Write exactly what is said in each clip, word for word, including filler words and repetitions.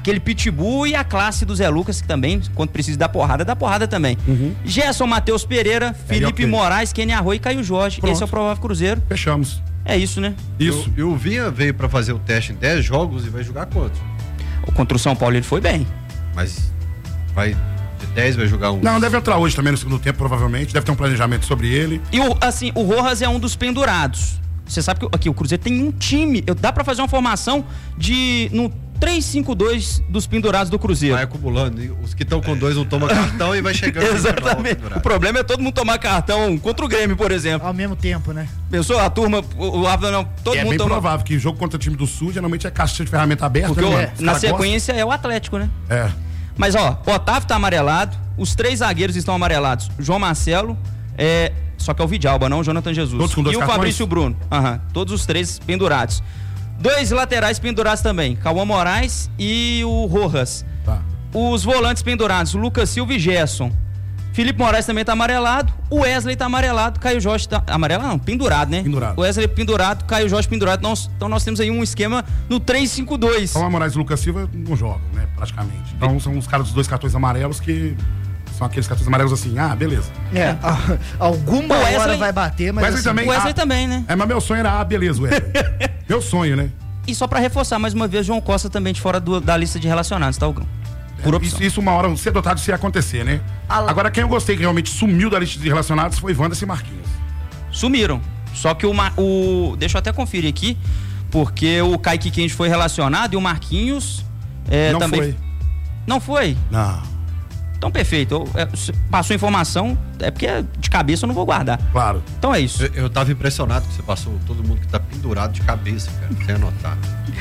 aquele pitbull e a classe do Zé Lucas, que também, quando precisa dar porrada, dá porrada também. Uhum. Gerson, Matheus Pereira, Felipe é, okay. Moraes, Kenny Arroio e Caio Jorge. Pronto. Esse é o provável Cruzeiro. Fechamos. É isso, né? Isso. E o Vinha veio pra fazer o teste em dez jogos e vai jogar quantos? Contra o São Paulo ele foi bem. Mas vai de dez, vai jogar um. Não, deve entrar hoje também no segundo tempo, provavelmente. Deve ter um planejamento sobre ele. E o, assim, o Rojas é um dos pendurados. Você sabe que aqui o Cruzeiro tem um time. Eu, dá pra fazer uma formação de no três cinco dois dos pendurados do Cruzeiro. Vai acumulando. Os que estão com dois não tomam cartão e vai chegando. Exatamente. O problema é todo mundo tomar cartão contra o Grêmio, por exemplo. Ao mesmo tempo, né? Pensou? A turma, o, o árbitro não. Todo é mundo bem toma... provável que jogo contra o time do Sul geralmente é caixa de ferramenta aberta. Porque né, o, na sequência gostam. É o Atlético, né? É. Mas ó, o Otávio tá amarelado, os três zagueiros estão amarelados. João Marcelo, é, só que é o Vidalba, não o Jonathan Jesus. Todos com dois e cartões? O Fabrício Bruno. Uhum, todos os três pendurados. Dois laterais pendurados também, Cauã Moraes e o Rojas. Tá. Os volantes pendurados, Lucas Silva e Gerson. Felipe Moraes também tá amarelado, o Wesley tá amarelado, Caio Jorge tá... Amarelado não, pendurado, né? Pendurado. O Wesley pendurado, Caio Jorge pendurado. Nós, então nós temos aí um esquema no três cinco dois. Cauã Moraes e Lucas Silva não jogam, né? Praticamente. Então são os caras dos dois cartões amarelos que... São aqueles cartões amarelos assim, ah, beleza. É, a, alguma o Wesley, hora vai bater, mas Wesley assim, também, o Wesley ah, também, né? É, mas meu sonho era, ah, beleza, Wesley. Meu sonho, né? E só pra reforçar mais uma vez, João Costa também de fora do, da lista de relacionados, tá, Algão? Por opção. Isso, isso uma hora cedo ou tarde se ia acontecer, né? Alá. Agora, quem eu gostei que realmente sumiu da lista de relacionados foi Wanderson e Marquinhos. Sumiram. Só que o, o... Deixa eu até conferir aqui, porque o Kaique Kenji foi relacionado e o Marquinhos é, não também... foi. Não foi? Não. Então, perfeito. Eu, é, passou informação, é porque de cabeça eu não vou guardar. Claro. Então é isso. Eu, eu tava impressionado que você passou todo mundo que tá pendurado de cabeça, cara, sem anotar.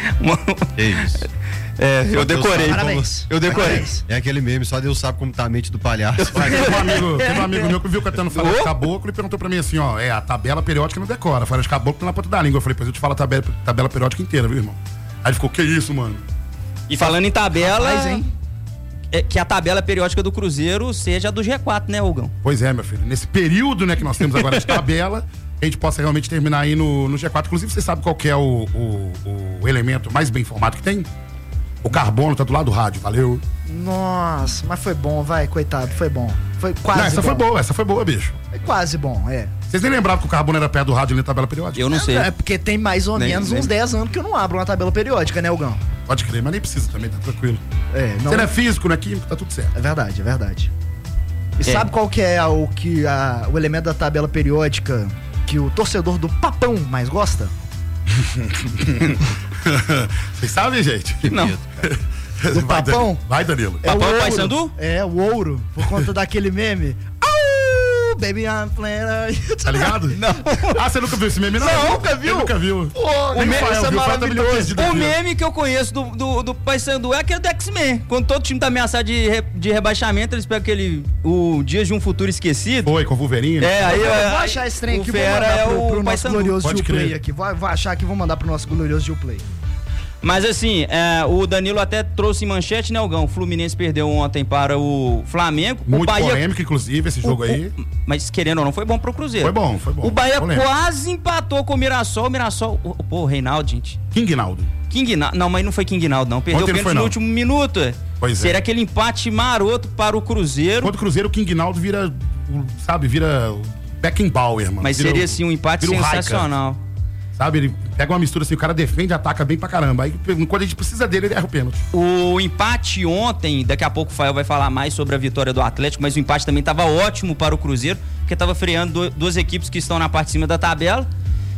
Que isso. É, eu decorei. Parabéns. Eu decorei. É aquele meme, só Deus sabe como tá a mente do palhaço. Teve um amigo, teve um amigo meu que viu cantando Fora de Caboclo e perguntou pra mim assim, ó, é, a tabela periódica não decora, Fora de Caboclo tá na ponta da língua. Eu falei, pois eu te falo a tabela, tabela periódica inteira, viu, irmão? Aí ele ficou, que isso, mano? E falando em tabela... Rapaz, hein? É que a tabela periódica do Cruzeiro seja a do G quatro, né, Hugão? Pois é, meu filho. Nesse período, né, que nós temos agora de tabela, a gente possa realmente terminar aí no, no G quatro. Inclusive, você sabe qual que é o, o, o elemento mais bem formado que tem? O carbono tá do lado do rádio, valeu? Nossa, mas foi bom, vai, coitado, foi bom. Foi quase Não, essa bom. foi boa, essa foi boa, bicho. É quase bom, é. Vocês nem lembravam que o carbono era perto do rádio na tabela periódica? Eu não sei. É porque tem mais ou Nem- menos nem- uns dez anos que eu não abro uma tabela periódica, né, Hugão? Pode crer, mas nem precisa também, tá tranquilo. É, não... Você não é físico, não é químico, tá tudo certo. É verdade, é verdade. E É. sabe qual que é a- o, que, a- o elemento da tabela periódica que o torcedor do Papão mais gosta? Vocês sabem, gente? Não. Do Vai, Papão? Danilo. Vai, Danilo. É Papão o ouro. Paysandu? É, o ouro, por conta daquele meme. Au, baby, I'm playing. Tá ligado? Não. Ah, você nunca viu esse meme, não? Não, nunca viu? Eu nunca viu. O Nem meme, o Fael isso é viu, o Fael também tá maravilhoso. perdido O aqui, ó. meme que eu conheço do, do, do Paysandu é aquele do X-Men. Quando todo time tá ameaçado de, re, de rebaixamento, eles pegam aquele... O Dias de um Futuro Esquecido. Foi, com o Wolverine. É, aí... Eu aí- vou achar esse trem o aqui, vou Fera mandar é pro, o pro nosso Paysandu. glorioso Pode Gilplay crer. aqui. Vou, vou achar que vou mandar pro nosso glorioso Gilplay. Mas assim, é, o Danilo até trouxe em manchete, né, Hugão? O Fluminense perdeu ontem para o Flamengo. Muito o Bahia, polêmico, inclusive, esse jogo o- aí. o- mas querendo ou não, foi bom pro Cruzeiro. Foi bom, foi bom. O Bahia Polêmico. quase empatou com o Mirassol. O Mirassol... O, pô, o Reinaldo, gente. King Naldo. King Naldo. Não, mas não foi King Naldo, não. Perdeu o Ontem não pênalti foi, no não. último minuto. Pois é. Seria aquele empate maroto para o Cruzeiro. Contra o Cruzeiro, o King Naldo vira, o- sabe, vira o Beckenbauer, mano. Mas Vira seria, o- assim, um empate vira o Rijkaard. sensacional. Sabe, ele pega uma mistura assim, o cara defende, ataca bem pra caramba. Aí quando a gente precisa dele, ele erra o pênalti. O empate ontem, daqui a pouco o Fael vai falar mais sobre a vitória do Atlético, mas o empate também estava ótimo para o Cruzeiro, porque estava freando do- duas equipes que estão na parte de cima da tabela.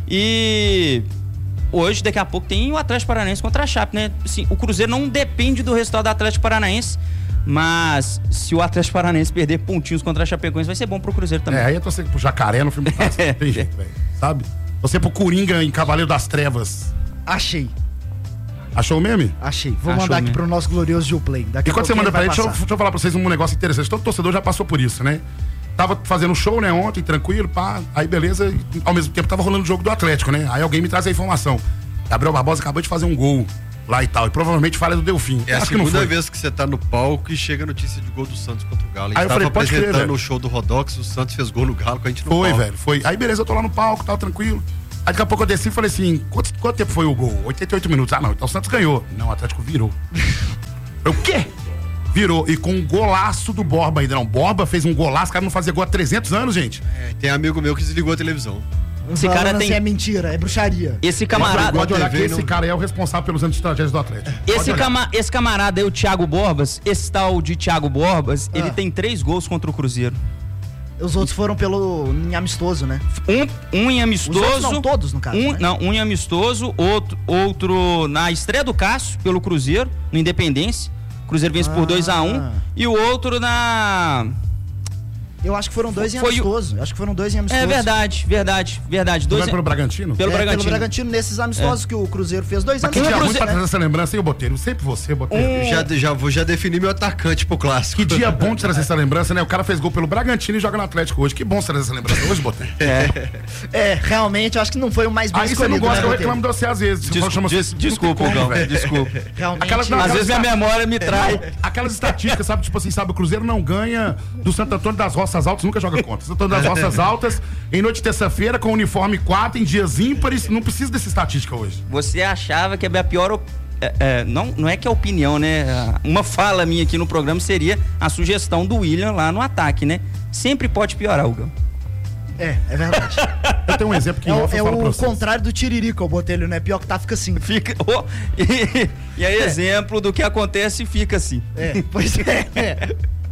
E hoje, daqui a pouco, tem o Atlético Paranaense contra a Chape, né? Assim, o Cruzeiro não depende do resultado do Atlético Paranaense, mas se o Atlético Paranaense perder pontinhos contra a Chapecoense, vai ser bom pro Cruzeiro também. É, aí é torcer pro Jacaré no filme do Tássio, não tem jeito, velho. Sabe? Você pro Coringa em Cavaleiro das Trevas. Achei, Achou o meme? achei. Vou Achou mandar aqui mesmo. pro nosso glorioso Gilplay. Daqui E a quando você pouquinho manda pra ele ele, vai deixa eu, passar. deixa eu falar pra vocês um negócio interessante. Todo torcedor já passou por isso, né? Tava fazendo show, né, ontem, tranquilo, pá. Aí beleza, e, ao mesmo tempo tava rolando o jogo do Atlético, né? Aí alguém me traz a informação. Gabriel Barbosa acabou de fazer um gol lá e tal. E provavelmente falha do Delfim. É a Acho que não segunda foi. vez que você tá no palco e chega a notícia de gol do Santos contra o Galo. A Aí gente eu tava falei, pode crer, apresentando velho. o show do Rodox, o Santos fez gol no Galo, que a gente não Foi, velho, foi. Aí beleza, eu tô lá no palco, tal, tranquilo. Aí daqui a pouco eu desci e falei assim, quanto, quanto tempo foi o gol? oitenta e oito minutos. Ah, não, então o Santos ganhou. Não, o Atlético virou. O quê? Virou. E com um golaço do Borba ainda. Não, Borba fez um golaço, o cara não fazia gol há trezentos anos, gente. É, tem amigo meu que desligou a televisão. Esse cara tem... assim, é mentira, é bruxaria. Esse camarada... Pode olhar que esse não... cara é o responsável pelos anos de tragédias do Atlético. Esse, cama... esse camarada aí, o Thiago Borbas, esse tal de Thiago Borbas, ah. ele tem três gols contra o Cruzeiro. Os outros foram pelo em amistoso, né? Um, um em amistoso. Os outros não, todos, no caso. Um, né? Não, um em amistoso, outro, outro na estreia do Cássio, pelo Cruzeiro, no Independência. O Cruzeiro vence ah. por dois a um. E o outro na... Eu acho que foram dois em Foi amistoso. O... Acho que foram dois em amistoso. É verdade, verdade, verdade. Dois Não é pelo Bragantino? Pelo é, Bragantino. Pelo Bragantino, nesses amistosos é. que o Cruzeiro fez dois anos. Mas que dia ruim Cruzeiro... pra trazer essa lembrança, hein, Botelho? Sempre você, Botelho. Um... Já, já, vou já definir meu atacante pro clássico. Que dia bom de trazer essa lembrança, né? O cara fez gol pelo Bragantino e joga no Atlético hoje. Que bom trazer essa lembrança hoje, Botelho. É. é, realmente, eu acho que não foi o mais bem Aí escolhido. Aí você não gosta, né, eu reclamo de você às vezes. Desculpa, chama des, desculpa, como, velho. Desculpa. Realmente. Aquelas, não, às vezes minha memória me trai. Aquelas estatísticas, sabe? Tipo assim, sabe? O Cruzeiro não ganha do Santo Antônio das Roças Altas, nunca joga contra. Santo Antônio das Roças Altas, em noite de terça-feira, com uniforme quatro, em dias ímpares. Não precisa dessa estatística hoje. Você achava que a pior... Op... É, é, não, não é que é opinião, né? Uma fala minha aqui no programa seria a sugestão do William lá no ataque, né? Sempre pode piorar, Hugo. É, é verdade. Eu tenho um exemplo que é, eu é falo o contrário do Tiririca, o Botelho, né? Pior que tá, fica assim. Fica, oh, e, e aí, é. exemplo do que acontece, fica assim. É, pois é. é.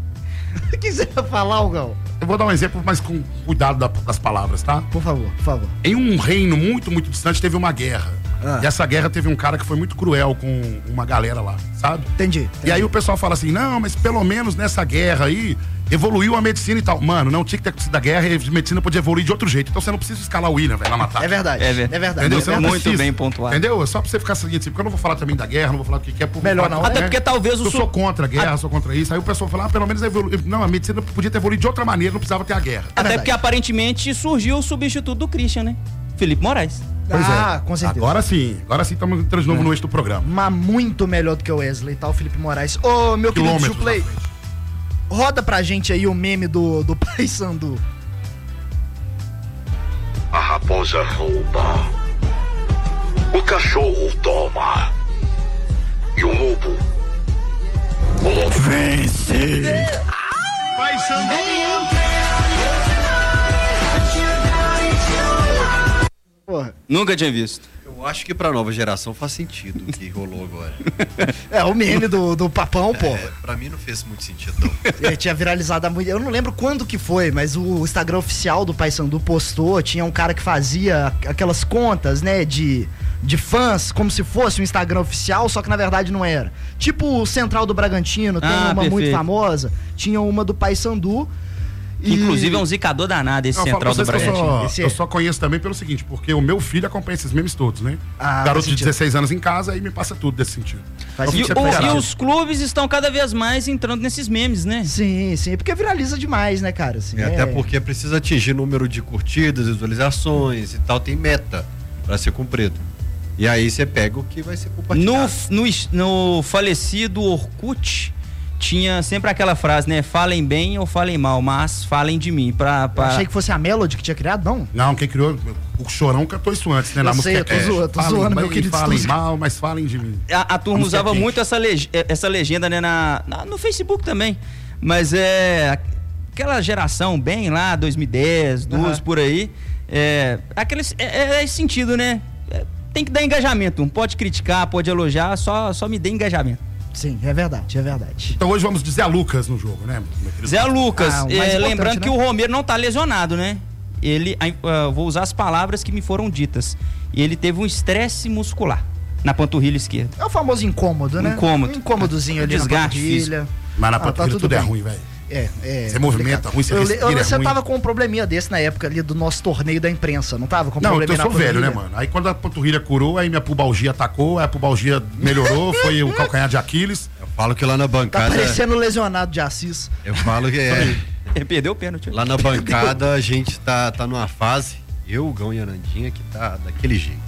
O que você vai falar, Hugão? Eu vou dar um exemplo, mas com cuidado da, das palavras, tá? Por favor, por favor. Em um reino muito, muito distante, teve uma guerra. Ah. E essa guerra teve um cara que foi muito cruel com uma galera lá, sabe? Entendi, entendi. E aí o pessoal fala assim, não, mas pelo menos nessa guerra aí, evoluiu a medicina e tal. Mano, não tinha que ter acontecido a guerra e a medicina podia evoluir de outro jeito. Então você não precisa escalar o William, velho, lá na ataque. É verdade, é, ver... é verdade. Entendeu? É você não muito precisa, bem pontuado. Entendeu? É só pra você ficar seguindo assim, porque eu não vou falar também da guerra, não vou falar do que é. Melhor não, Até né? porque talvez o... Eu sou contra a guerra, a... sou contra isso. Aí o pessoal fala, ah, pelo menos evoluiu. Não, a medicina podia ter evoluído de outra maneira, não precisava ter a guerra. É Até porque aparentemente surgiu o substituto do Christian, né? Felipe Moraes. Pois ah, é. com certeza. Agora sim, agora sim estamos entrando de novo é. no eixo do programa. Mas muito melhor do que o Wesley, tá? O Felipe Moraes. Ô, meu querido Chuplay, roda pra gente aí o meme do, do Paysandu. A raposa rouba, o cachorro toma, e o lobo, o lobo vence. Paysandu! Porra. Nunca tinha visto. Eu acho que pra nova geração faz sentido o que rolou agora. É, o meme do, do papão, pô. É, pra mim não fez muito sentido, não. É, tinha viralizado há muito. Eu não lembro quando que foi, mas o Instagram oficial do Paysandu postou. Tinha um cara que fazia aquelas contas, né, de, de fãs, como se fosse um Instagram oficial, só que na verdade não era. Tipo o Central do Bragantino, tem ah, uma perfeito. muito famosa. Tinha uma do Paysandu. E... Inclusive é um zicador danado esse não, Central do Bragantino. Eu só, eu só conheço também pelo seguinte, porque o meu filho acompanha esses memes todos, né? Ah, garoto de dezesseis anos em casa e me passa tudo desse sentido. Faz e, sentido o, e os clubes estão cada vez mais entrando nesses memes, né? Sim, sim, porque viraliza demais, né, cara? Assim, e é... até porque precisa atingir número de curtidas, visualizações e tal, tem meta pra ser cumprido. E aí você pega o que vai ser compartilhado. No, no, no falecido Orkut, tinha sempre aquela frase, né? Falem bem ou falem mal, mas falem de mim. Pra, pra... Eu achei que fosse a Melody que tinha criado, não? Não, quem criou, o Chorão cantou isso antes, né? Eu Na sei, música, eu tô, zoando, tô falem zoando, bem, meu querido. Falem mal, mas falem de mim. A, a turma a usava muito essa, leg essa legenda, né? Na, na, no Facebook também. Mas é... Aquela geração bem lá, dois mil e dez, duas, uhum. por aí. É, aquele, é, é esse sentido, né? É, tem que dar engajamento. Não pode criticar, pode elogiar, só, só me dê engajamento. Sim, é verdade, é verdade. Então hoje vamos de Zé Lucas no jogo, né? Zé Lucas, ah, é, lembrando né? que o Romero não tá lesionado, né? Ele, uh, vou usar as palavras que me foram ditas. Ele teve um estresse muscular na panturrilha esquerda. É o famoso incômodo, né? Incômodo. Um incômodozinho ali desgaste na panturrilha. físico. Mas na panturrilha ah, tá tudo, tudo é ruim, velho. É, é. Você movimenta ruim, você eu, respira eu, Você ruim. tava com um probleminha desse na época ali do nosso torneio da imprensa, não tava? Com um não, probleminha eu sou velho, né, mano? Aí quando a panturrilha curou, aí minha pubalgia atacou, aí a pubalgia melhorou, foi o calcanhar de Aquiles. Eu falo que lá na bancada... Tá parecendo lesionado de Assis. Eu falo que é... Ele perdeu o pênalti. Lá na bancada a gente tá, tá numa fase, eu, o Gão e a Nandinha, que tá daquele jeito.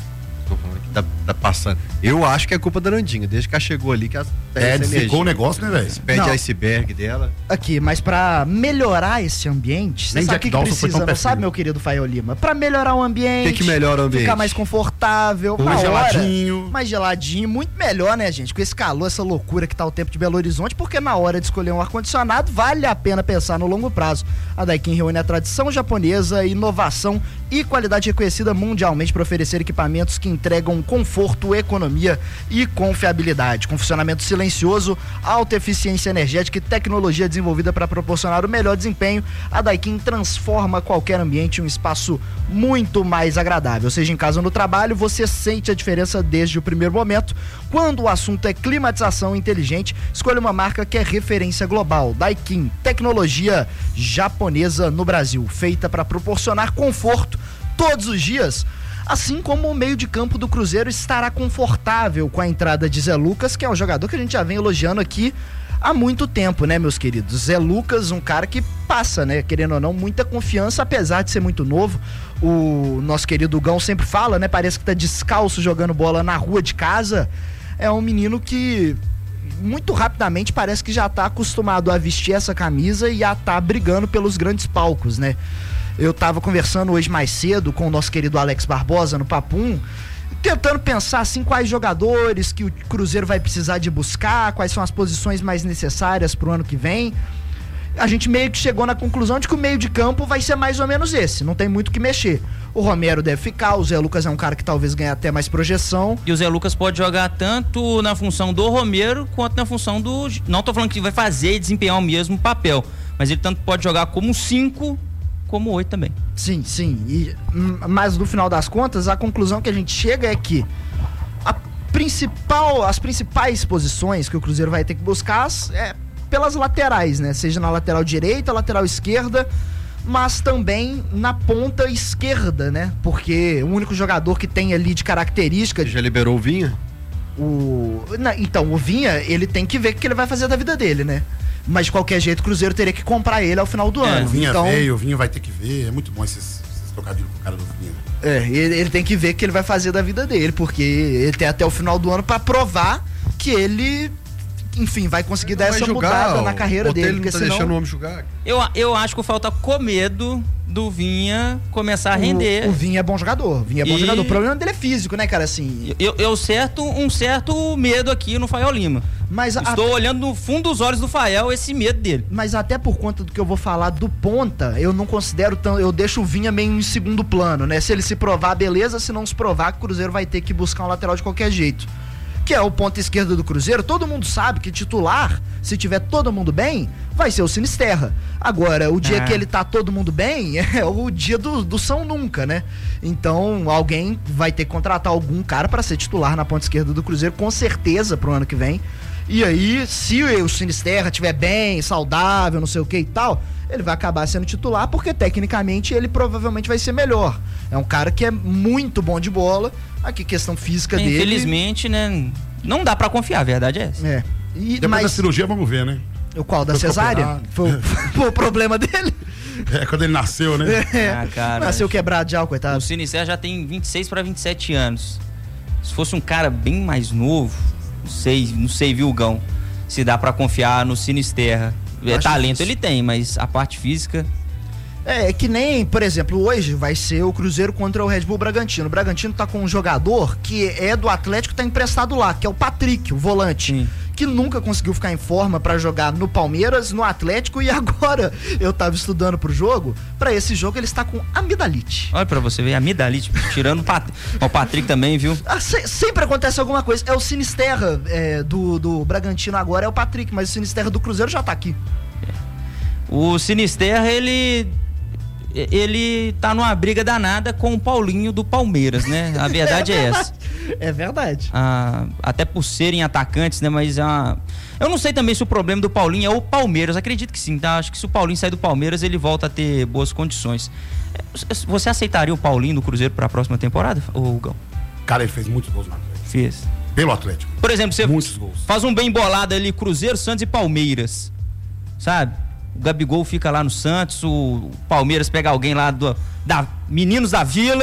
Tô falando que tá, tá passando. Eu acho que é culpa da Nandinha, desde que ela chegou ali, que ela É, ficou o negócio, né, velho? pede Não. iceberg dela. Aqui, mas pra melhorar esse ambiente, você Nem sabe o Jack que, que Dawson foi precisa, tão não sabe, perfil. meu querido Fael Lima? Pra melhorar o ambiente. O que que melhora o ambiente? Ficar mais confortável. Mais na hora, geladinho. mais geladinho. Muito melhor, né, gente? Com esse calor, essa loucura que tá o tempo de Belo Horizonte, porque na hora de escolher um ar-condicionado, vale a pena pensar no longo prazo. A Daikin reúne a tradição japonesa, inovação e qualidade reconhecida mundialmente para oferecer equipamentos que entregam conforto, economia e confiabilidade. Com funcionamento silencioso, alta eficiência energética e tecnologia desenvolvida para proporcionar o melhor desempenho, a Daikin transforma qualquer ambiente em um espaço muito mais agradável. Seja em casa ou no trabalho, você sente a diferença desde o primeiro momento. Quando o assunto é climatização inteligente, escolha uma marca que é referência global. Daikin, tecnologia japonesa no Brasil, feita para proporcionar conforto todos os dias. Assim como o meio de campo do Cruzeiro estará confortável com a entrada de Zé Lucas, que é um jogador que a gente já vem elogiando aqui há muito tempo, né, meus queridos? Zé Lucas, um cara que passa, né, querendo ou não, muita confiança, apesar de ser muito novo. O nosso querido Gão sempre fala, né, parece que tá descalço jogando bola na rua de casa. É um menino que muito rapidamente parece que já tá acostumado a vestir essa camisa e a tá brigando pelos grandes palcos, né? Eu tava conversando hoje mais cedo com o nosso querido Alex Barbosa no Papum, tentando pensar assim quais jogadores que o Cruzeiro vai precisar de buscar, quais são as posições mais necessárias pro ano que vem. A gente meio que chegou na conclusão de que o meio de campo vai ser mais ou menos esse, não tem muito o que mexer. O Romero deve ficar, o Zé Lucas é um cara que talvez ganhe até mais projeção. E o Zé Lucas pode jogar tanto na função do Romero quanto na função do... Não tô falando que vai fazer e desempenhar o mesmo papel, mas ele tanto pode jogar como cinco, como oito também. Sim, sim. E, mas no final das contas, a conclusão que a gente chega é que a principal, as principais posições que o Cruzeiro vai ter que buscar é pelas laterais, né? Seja na lateral direita, lateral esquerda, mas também na ponta esquerda, né? Porque o único jogador que tem ali de característica... Você já liberou o Vinha? O... Na, então, o Vinha, ele tem que ver o que ele vai fazer da vida dele, né? Mas de qualquer jeito, o Cruzeiro teria que comprar ele ao final do É, ano. O Vinha então, veio, o Vinha vai ter que ver. É muito bom esses, esses trocadilhos com o cara do Vinha. É, ele, ele tem que ver o que ele vai fazer da vida dele, porque ele tem até o final do ano pra provar que ele, enfim, vai conseguir dar essa mudada na carreira dele. Ele não Porque tá senão, deixando o homem jogar. Eu, eu acho que o Falta com medo do Vinha começar a render. O, o Vinha é bom jogador. O Vinha é bom E- jogador. O problema dele é físico, né, cara? Assim. Eu, eu certo um certo medo aqui no Fael Lima. Mas, a- Estou olhando no fundo dos olhos do Fael esse medo dele. mas até por conta do que eu vou falar do ponta, eu não considero tão. Eu deixo o Vinha meio em segundo plano, né? Se ele se provar, beleza. Se não se provar, o Cruzeiro vai ter que buscar um lateral de qualquer jeito. Que é o ponta esquerda do Cruzeiro. Todo mundo sabe que titular, se tiver todo mundo bem, vai ser o Sinisterra. Agora, o dia É. que ele tá todo mundo bem é o dia do, do São Nunca, né? Então, alguém vai ter que contratar algum cara pra ser titular na ponta esquerda do Cruzeiro, com certeza, pro ano que vem. E aí, se o Sinisterra estiver bem, saudável, não sei o que e tal, ele vai acabar sendo titular, porque tecnicamente ele provavelmente vai ser melhor. É um cara que é muito bom de bola. Aqui, questão física dele. Infelizmente, né? Não dá pra confiar, a verdade é essa. É. E, Depois mas da cirurgia, vamos ver, né? o qual? Da Foi cesárea? operado. Foi, o- foi o problema dele? É, quando ele nasceu, né? É. Ah, cara. Nasceu quebrado já, o coitado. O Sinisterra já tem vinte e seis para vinte e sete anos. Se fosse um cara bem mais novo, não sei, não sei, viu, Gão? Se dá pra confiar no Sinisterra. É, Acho talento difícil. ele tem, mas a parte física. É, é que nem, por exemplo, hoje vai ser o Cruzeiro contra o Red Bull Bragantino. O Bragantino tá com um jogador que é do Atlético, tá emprestado lá, que é o Patrick, o volante. Sim. Que nunca conseguiu ficar em forma pra jogar no Palmeiras, no Atlético, e agora eu tava estudando pro jogo. Pra esse jogo ele está com amidalite. Olha pra você ver, a amidalite, tirando o Patrick. O Patrick também, viu? Ah, se- sempre acontece alguma coisa. É o Sinisterra é, do, do Bragantino agora, é o Patrick, mas o Sinisterra do Cruzeiro já tá aqui. O Sinisterra, ele. Ele tá numa briga danada com o Paulinho do Palmeiras, né? A verdade é essa. É verdade. Ah, até por serem atacantes, né? Mas ah, eu não sei também se o problema do Paulinho é o Palmeiras. Acredito que sim, tá? Acho que se o Paulinho sair do Palmeiras, ele volta a ter boas condições. É, Você aceitaria o Paulinho do Cruzeiro para a próxima temporada, ô Gão? Cara, ele fez muitos gols no Atlético. Fez. Pelo Atlético. Por exemplo, você Muitos gols. faz um bem bolado ali, Cruzeiro, Santos e Palmeiras. Sabe? O Gabigol fica lá no Santos, o Palmeiras pega alguém lá do da Meninos da Vila,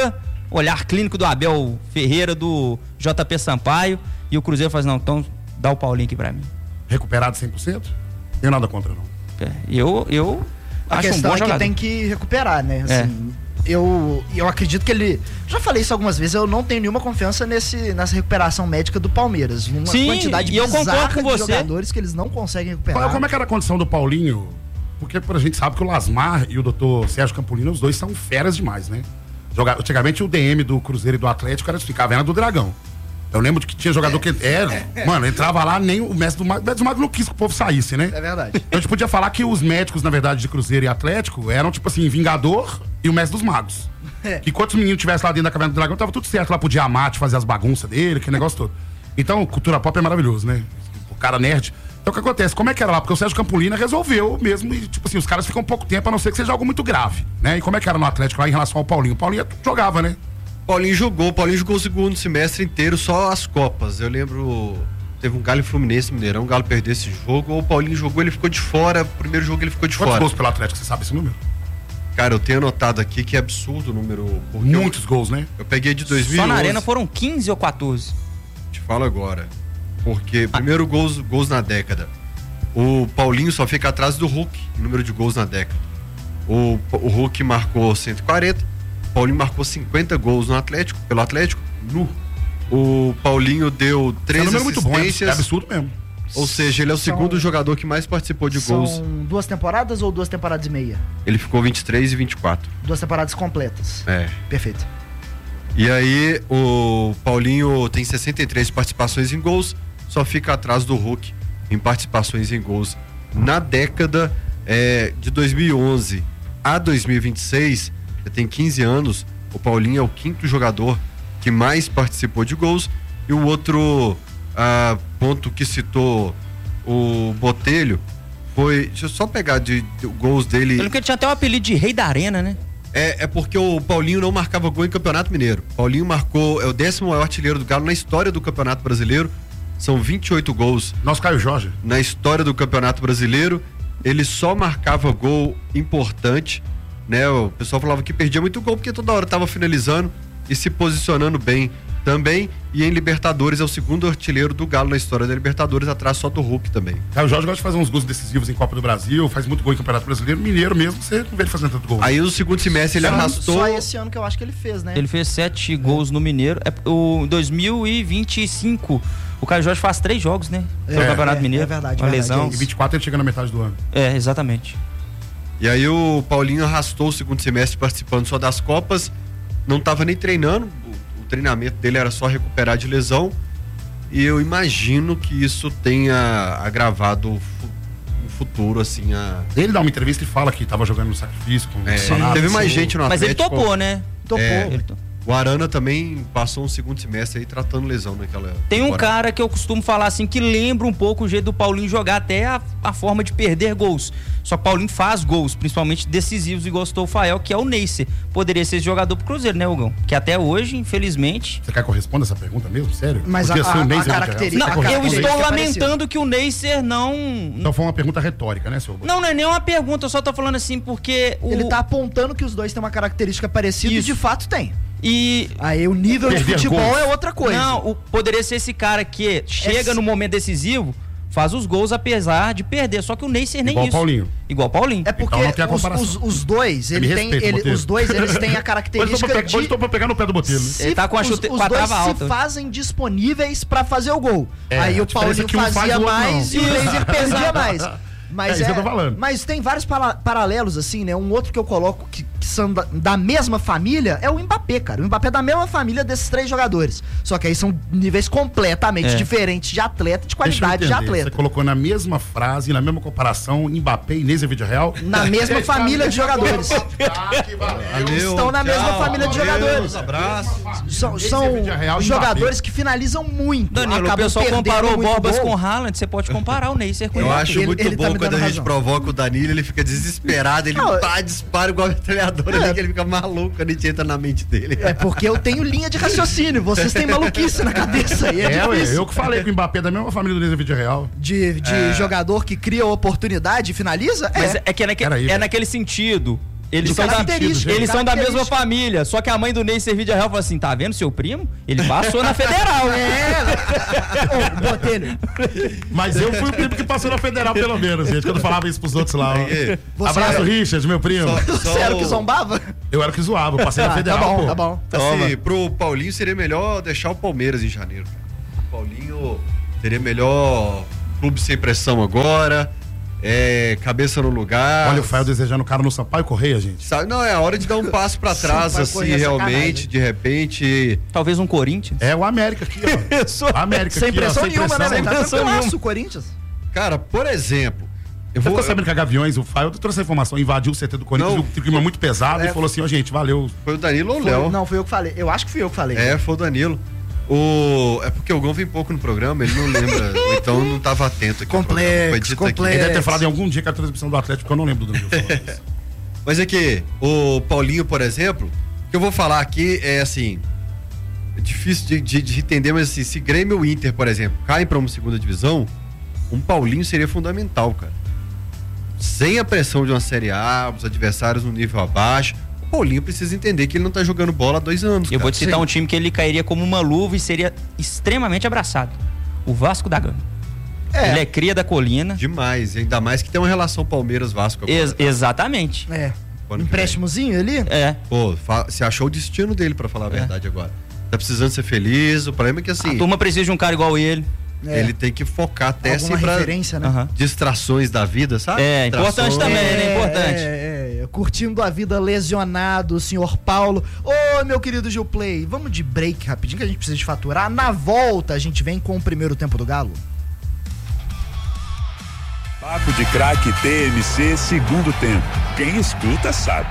olhar clínico do Abel Ferreira, do J P Sampaio, e o Cruzeiro faz, não, então dá o Paulinho aqui pra mim. Recuperado cem por cento? Tenho nada contra, não. É, eu, eu A acho um questão bom é que jogador. tem que recuperar, né? Assim, eu, eu acredito que ele... Já falei isso algumas vezes, eu não tenho nenhuma confiança nesse, nessa recuperação médica do Palmeiras. Uma Sim, quantidade e eu concordo bizarra com de você. jogadores que eles não conseguem recuperar. Como é que era a condição do Paulinho? Porque a gente sabe que o Lasmar e o doutor Sérgio Campolino, os dois são feras demais, né? Joga... Antigamente o D M do Cruzeiro e do Atlético era ficava era do Dragão. Eu lembro de que tinha jogador que era, mano, entrava lá, nem o mestre do Mago, o mestre do Mago não quis que o povo saísse, né? É verdade. Então a gente podia falar que os médicos, na verdade, de Cruzeiro e Atlético eram, tipo assim, Vingador e o mestre dos magos. É. Que quantos meninos tivessem lá dentro da Caverna do Dragão, tava tudo certo lá pro Diamante fazer as bagunças dele, aquele negócio todo. Então, cultura pop é maravilhoso, né? O cara nerd. Então o que acontece? Como é que era lá? Porque o Sérgio Campolina resolveu mesmo e, tipo assim, os caras ficam pouco tempo, a não ser que seja algo muito grave, né? E como é que era no Atlético lá em relação ao Paulinho? O Paulinho jogava, né? Paulinho jogou, Paulinho jogou o segundo semestre inteiro, só as Copas. Eu lembro, teve um Galo e Fluminense no Mineirão, o Galo perdeu esse jogo, o Paulinho jogou, ele ficou de fora, o primeiro jogo ele ficou de Quantos fora. gols pelo Atlético, você sabe esse número? Cara, eu tenho anotado aqui que é absurdo o número. Porque Muitos eu, gols, né? eu peguei de dois mil e onze. Só na Arena foram quinze ou quatorze. Te falo agora. Porque, primeiro, gols, gols na década. O Paulinho só fica atrás do Hulk, em número de gols na década. O, o Hulk marcou cento e quarenta, o Paulinho marcou cinquenta gols no Atlético, pelo Atlético. Nu. O Paulinho deu É um três número muito bom, é assistências. absurdo mesmo. Ou seja, ele é o São- segundo jogador que mais participou de São gols. duas temporadas ou duas temporadas e meia? Ele ficou vinte e três e vinte e quatro. Duas temporadas completas. É. Perfeito. E aí, o Paulinho tem sessenta e três participações em gols, só fica atrás do Hulk em participações em gols. Na década é, de dois mil e onze a dois mil e vinte e seis, ele tem quinze anos, o Paulinho é o quinto jogador que mais participou de gols. E o outro ah, ponto que citou o Botelho foi, deixa eu só pegar de, de gols dele. Eu lembro que ele tinha até o apelido de Rei da Arena, né? É, é porque o Paulinho não marcava gol em Campeonato Mineiro. Paulinho marcou, é o décimo maior artilheiro do Galo na história do Campeonato Brasileiro. São vinte e oito gols Nosso Caio Jorge. na história do Campeonato Brasileiro. Ele só marcava gol importante, né? O pessoal falava que perdia muito gol porque toda hora estava finalizando e se posicionando bem também. E em Libertadores é o segundo artilheiro do Galo na história da Libertadores, atrás só do Hulk também. Caio Jorge gosta de fazer uns gols decisivos em Copa do Brasil, faz muito gol em Campeonato Brasileiro. Mineiro mesmo, você não vê ele fazendo tanto gol. Aí no segundo semestre ele Só- arrastou. Só esse ano que eu acho que ele fez, né? Ele fez sete gols no Mineiro. É, o dois mil e vinte e cinco, o Caio Jorge faz três jogos, né? Pelo É, Campeonato é, Mineiro. é verdade, Uma verdade, lesão. é Em vinte e quatro ele chega na metade do ano. É, exatamente. E aí o Paulinho arrastou o segundo semestre participando só das Copas, não estava nem treinando, o, o treinamento dele era só recuperar de lesão, e eu imagino que isso tenha agravado o, fu- o futuro, assim, a... Ele dá uma entrevista e fala que tava jogando no sacrifício com É, o Sonato, teve mais assim. gente no Mas ele Atlético. topou, né? Topou. É. Ele to- O Arana também passou um segundo semestre aí tratando lesão naquela... Tem um temporada. cara que eu costumo falar assim, que lembra um pouco o jeito do Paulinho jogar, até a, a forma de perder gols. Só que o Paulinho faz gols, principalmente decisivos, igual citou o Fael, que é o Neisser. Poderia ser esse jogador pro Cruzeiro, né, Hugão? Que até hoje, infelizmente... Você quer que eu responda essa pergunta mesmo? Sério? Mas Podia a- ser o a- Neisser a de Real. característica- Não, Você quer a que eu responda estou isso? é parecida. lamentando que o Neisser não... Então foi uma pergunta retórica, né, senhor? Não, não é nem uma pergunta, eu só tô falando assim porque... O... Ele tá apontando que os dois têm uma característica parecida Isso. e de fato tem. E... Aí o nível de Perder futebol gols. é outra coisa. Não, o, poderia ser esse cara que chega Esse- no momento decisivo, faz os gols apesar de perder. Só que o Neisser nem Igual o isso. Paulinho. Igual o Paulinho. É porque Então não tem a os, comparação. os- os dois, Me ele tem, respeita, ele- Botelho. os dois eles têm a Hoje eu tô característica pra pe- de hoje eu tô pra pegar no pé do Botelho. né? Ele tá com a os, chute- os com a dois trava se alta. fazem disponíveis pra fazer o gol. É, Aí a o diferença Paulinho é que um faz fazia e o outro mais não. e o Neisser perdia mais. Mas É isso que eu tô falando. Mas tem vários para- paralelos, assim, né? Um outro que eu coloco que, que são da, da mesma família é o Mbappé, cara. O Mbappé é da mesma família desses três jogadores. Só que aí são níveis completamente É. diferentes de atleta, de Deixa eu qualidade de entender. atleta. Você colocou na mesma frase, na mesma comparação, Mbappé e Neisser Vídeo Real. Na mesma família de jogadores. Valeu, Estão na mesma tchau, família de valeu, jogadores. abraço. São, Neisser são Vídeo Real e jogadores Mbappé. que finalizam muito. Danilo, o acabam pessoal perdendo comparou o muito Borbas gol. com o Haaland, você pode comparar o Neisser com Eu ele. acho ele- muito ele tá bom me quando dando a gente razão. provoca o Danilo, ele fica desesperado, ele Não, pá, dispara igual o treinador ali, que ele fica maluco quando a gente entra na mente dele. É porque eu tenho linha de raciocínio, vocês têm maluquice na cabeça e é, É, ué, difícil. eu que falei que o Mbappé é da mesma família do Neisser Vídeo Real. De, de jogador que cria oportunidade e finaliza? Mas é. é que é, naque- Peraí, é velho. naquele sentido. Eles, De são da, característica, eles são da mesma característica. família. Só que a mãe do Ney Servídia Real falou assim: tá vendo seu primo? Ele passou na Federal. É, ô, Botelho. Mas eu fui o primo que passou na Federal, pelo menos, gente. Quando eu falava isso pros outros lá. Ó. Abraço, era... Richard, meu primo. Só- Você era o que zombava? Eu era o que zoava, eu passei na Ah, Federal, tá bom, pô. tá bom. Assim, pro Paulinho seria melhor deixar o Palmeiras em janeiro. O Paulinho seria melhor clube sem pressão agora, é, cabeça no lugar. Olha o Fael desejando o cara no Sampaio Correia, gente. Sabe, não, é a hora de dar um passo pra trás, Sampaio assim, Corrêa é realmente, sacanagem. de repente. Talvez um Corinthians. É o América aqui, ó. América Sem aqui, ó, pressão sem nenhuma, pressão. né, velho? Tá pressão tranquilaço nenhuma. o Corinthians. Cara, por exemplo, eu Você vou. ficou sabendo que a Gaviões, o Fael trouxe essa informação, invadiu o C T do Corinthians, Não. viu que o clima muito pesado É. e falou assim, ó, gente, valeu. Foi o Danilo ou o Foi- Léo? não, fui eu que falei. Eu acho que fui eu que falei. É, foi o Danilo. O... É porque o Gon vem pouco no programa, ele não lembra, ou então não estava atento aqui. ao Complexo, programa, foi dito aqui. complexo. Ele deve ter falado em algum dia que era a transmissão do Atlético, porque eu não lembro do Danilo falando isso. Mas é que o Paulinho, por exemplo, o que eu vou falar aqui é assim, é difícil de, de- de entender, mas assim, se Grêmio e Inter, por exemplo, caem para uma segunda divisão, um Paulinho seria fundamental, cara. Sem a pressão de uma Série A, os adversários no nível abaixo, o Paulinho precisa entender que ele não tá jogando bola há dois anos. Eu cara. vou te citar um time que ele cairia como uma luva e seria extremamente abraçado. O Vasco da Gama. É. Ele é cria da colina. Demais, ainda mais que tem uma relação Palmeiras-Vasco agora. Ex- exatamente. É. Ano que Emprestimozinho ali? É. Pô, fa- você achou o destino dele, pra falar a É. verdade agora. Tá precisando ser feliz, o problema é que assim, A turma precisa de um cara igual ele. É. ele tem que focar até Alguma assim pra referência, né? Aham. distrações da vida, sabe? É, importante Distrações. também, né? Importante. É, é, curtindo a vida lesionado, o senhor Paulo. Ô, meu querido Gil Play, vamos de break rapidinho que a gente precisa de faturar. Na volta a gente vem com o primeiro tempo do Galo. Papo de Craque T M C segundo tempo. Quem escuta sabe.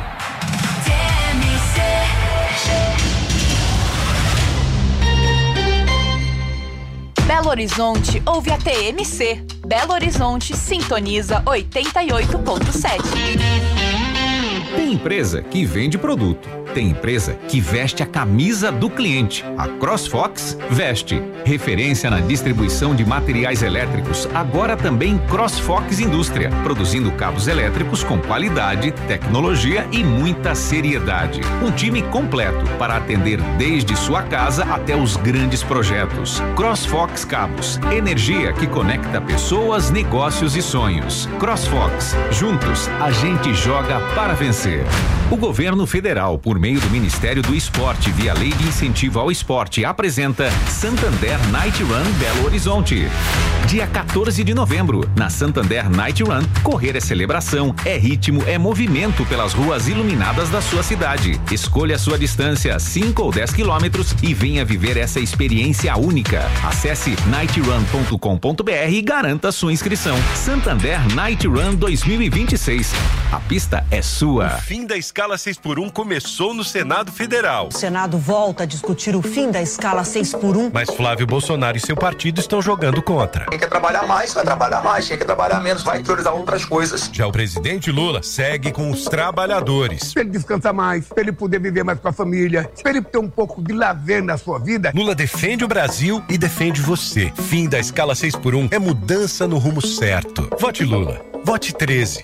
Belo Horizonte ouve a T M C. Belo Horizonte sintoniza oitenta e oito ponto sete. Tem empresa que vende produto. Tem empresa que veste a camisa do cliente. A CrossFox veste. Referência na distribuição de materiais elétricos, agora também CrossFox Indústria, produzindo cabos elétricos com qualidade, tecnologia e muita seriedade. Um time completo para atender desde sua casa até os grandes projetos. CrossFox Cabos, energia que conecta pessoas, negócios e sonhos. CrossFox, juntos a gente joga para vencer. O governo federal, por meio do Ministério do Esporte, via Lei de Incentivo ao Esporte, apresenta Santander Night Run Belo Horizonte. Dia quatorze de novembro, na Santander Night Run, correr é celebração, é ritmo, é movimento pelas ruas iluminadas da sua cidade. Escolha a sua distância, cinco ou dez quilômetros, e venha viver essa experiência única. Acesse night run ponto com ponto b r e garanta sua inscrição. Santander Night Run dois mil e vinte e seis. A pista é sua. O fim da escala seis por um começou no Senado Federal. O Senado volta a discutir o fim da escala seis por um. Mas Flávio Bolsonaro e seu partido estão jogando contra. Quem quer trabalhar mais, vai trabalhar mais. Quem quer trabalhar menos, vai priorizar outras coisas. Já o presidente Lula segue com os trabalhadores. Pra ele descansar mais, pra ele poder viver mais com a família, pra ele ter um pouco de lazer na sua vida. Lula defende o Brasil e defende você. Fim da escala seis por um é mudança no rumo certo. Vote Lula. Vote treze.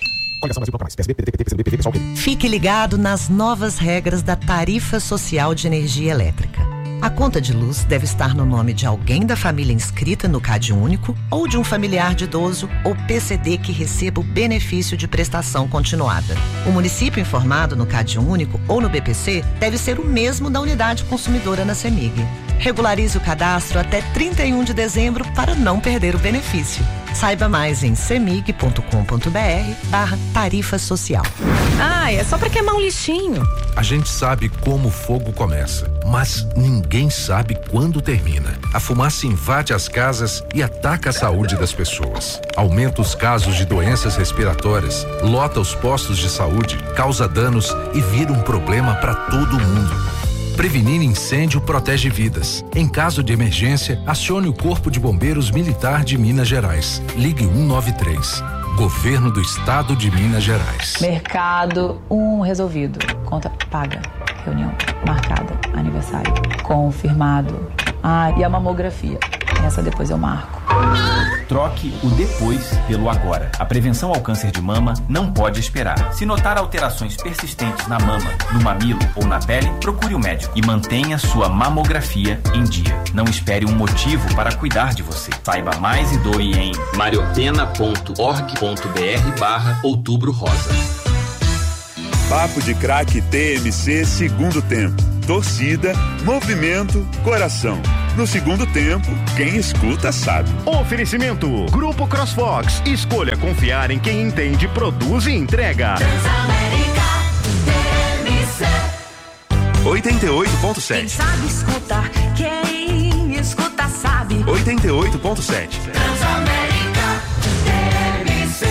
Fique ligado nas novas regras da tarifa social de energia elétrica. A conta de luz deve estar no nome de alguém da família inscrita no CadÚnico ou de um familiar de idoso ou P C D que receba o benefício de prestação continuada. O município informado no CadÚnico ou no B P C deve ser o mesmo da unidade consumidora na CEMIG. Regularize o cadastro até trinta e um de dezembro para não perder o benefício. Saiba mais em cemig ponto com ponto b r barra tarifa social. Ah, é só pra queimar um lixinho. A gente sabe como o fogo começa, mas ninguém sabe quando termina. A fumaça invade as casas e ataca a saúde das pessoas. Aumenta os casos de doenças respiratórias, lota os postos de saúde, causa danos e vira um problema para todo mundo. Prevenir incêndio protege vidas. Em caso de emergência, acione o Corpo de Bombeiros Militar de Minas Gerais. Ligue um nove três. Governo do Estado de Minas Gerais. Mercado, um resolvido. Conta paga. Reunião marcada. Aniversário confirmado. Ah, e a mamografia. Essa depois eu marco. Troque o depois pelo agora. A prevenção ao câncer de mama não pode esperar. Se notar alterações persistentes na mama, no mamilo ou na pele, procure o médico e mantenha sua mamografia em dia. Não espere um motivo para cuidar de você. Saiba mais e doe em mariopena.org.br barra outubro rosa. Papo de Craque T M C segundo tempo. Torcida, movimento, coração. No segundo tempo, quem escuta sabe. Oferecimento Grupo CrossFox. Escolha confiar em quem entende, produz e entrega. Transamérica T M C oitenta e oito ponto sete. Quem sabe escutar, quem escuta sabe. oitenta e oito ponto sete. Transamérica T M C.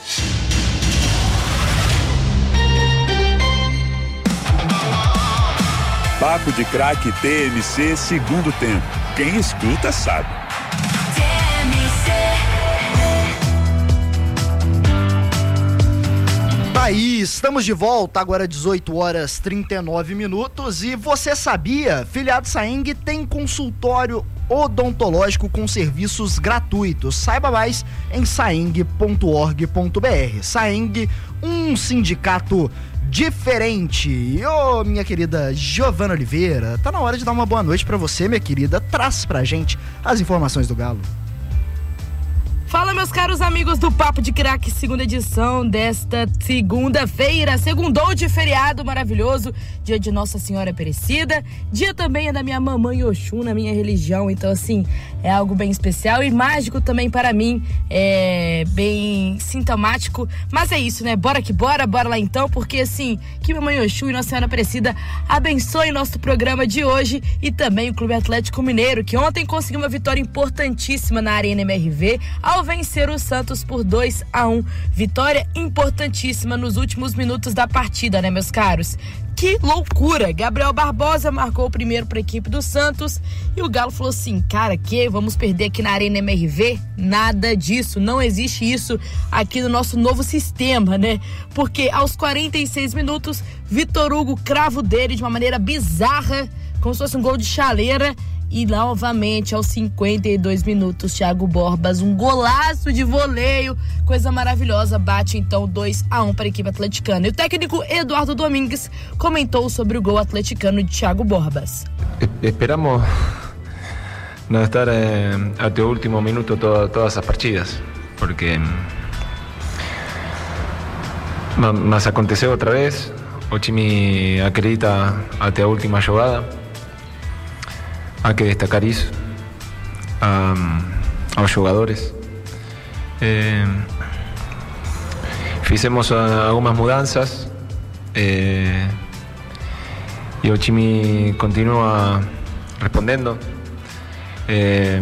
Papo de Craque T M C segundo tempo. Quem escuta sabe. T M C. Tá aí, estamos de volta, agora dezoito horas e trinta e nove minutos. E você sabia? Filiado Saeng tem consultório odontológico com serviços gratuitos. Saiba mais em saeng ponto org ponto br. Saeng, um sindicato diferente. E ô, minha querida Giovana Oliveira, tá na hora de dar uma boa noite pra você, minha querida. Traz pra gente as informações do Galo. Fala, meus caros amigos do Papo de Craque, segunda edição desta segunda-feira. Segundou de feriado maravilhoso, dia de Nossa Senhora Aparecida, dia também é da minha mamãe Oxum, na minha religião. Então, assim, é algo bem especial e mágico também para mim, é bem sintomático. Mas é isso, né? Bora que bora, bora lá então, porque assim, que mamãe Oxum e Nossa Senhora Aparecida abençoe nosso programa de hoje e também o Clube Atlético Mineiro, que ontem conseguiu uma vitória importantíssima na Arena M R V, ao vencer o Santos por dois a um. Vitória importantíssima nos últimos minutos da partida, né, meus caros? Que loucura! Gabriel Barbosa marcou o primeiro para a equipe do Santos e o Galo falou assim, cara, que vamos perder aqui na Arena M R V? Nada disso, não existe isso aqui no nosso novo sistema, né? Porque aos quarenta e seis minutos, Vitor Hugo cravo dele de uma maneira bizarra, como se fosse um gol de chaleira. E novamente aos cinquenta e dois minutos, Thiago Borbas, um golaço de voleio, coisa maravilhosa, bate então dois a um para a equipe atleticana. E o técnico Eduardo Domingues comentou sobre o gol atleticano de Thiago Borbas. Esperamos não estar eh, até o último minuto to, todas as partidas, porque mas aconteceu outra vez. O time acredita até a última jogada. Hay que destacar eso um, a los jugadores. Eh, fizemos algunas mudanzas eh, y el time continúa respondiendo. Eh,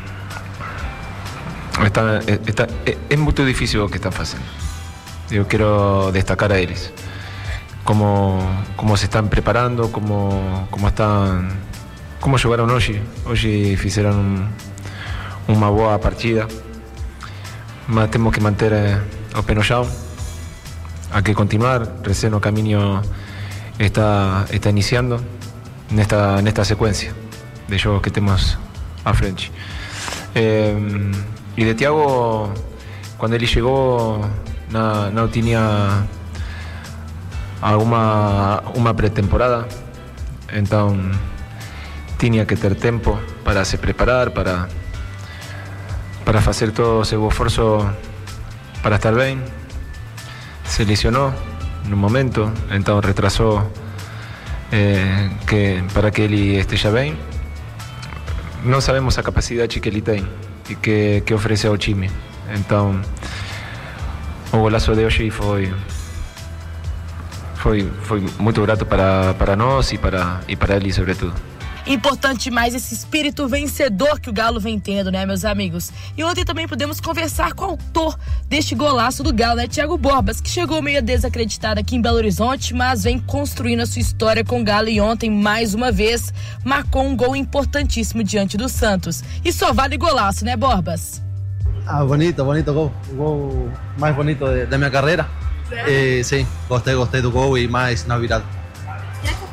está, está, es muy difícil lo que están haciendo. Yo quiero destacar a ellos. Cómo, cómo se están preparando, cómo, cómo están... Como jogaram hoje? Hoje fizeram um, uma boa partida, mas temos que manter eh, o pé no chão. Há que continuar. Recém o caminho está, está iniciando nesta, nesta sequência de jogos que temos à frente. Eh, e de Thiago, quando ele chegou, não, não tinha alguma uma pré-temporada, então tinha que ter tempo para se preparar, para, para fazer todo o seu esforço para estar bem. Se lesionou no momento, então retrasou eh, que, para que ele esteja bem. Não sabemos a capacidade que ele tem e que, que oferece ao time. Então, o golaço de hoje foi, foi, foi muito grato para, para nós e para, e para ele, sobretudo. Importante demais esse espírito vencedor que o Galo vem tendo, né, meus amigos? E ontem também pudemos conversar com o autor deste golaço do Galo, né, Thiago Borbas, que chegou meio desacreditado aqui em Belo Horizonte, mas vem construindo a sua história com o Galo e ontem, mais uma vez, marcou um gol importantíssimo diante do Santos. E só vale golaço, né, Borbas? Ah, bonito, bonito gol. O gol mais bonito da minha carreira. Eh, sim, gostei, gostei do gol e mais na virada. Será que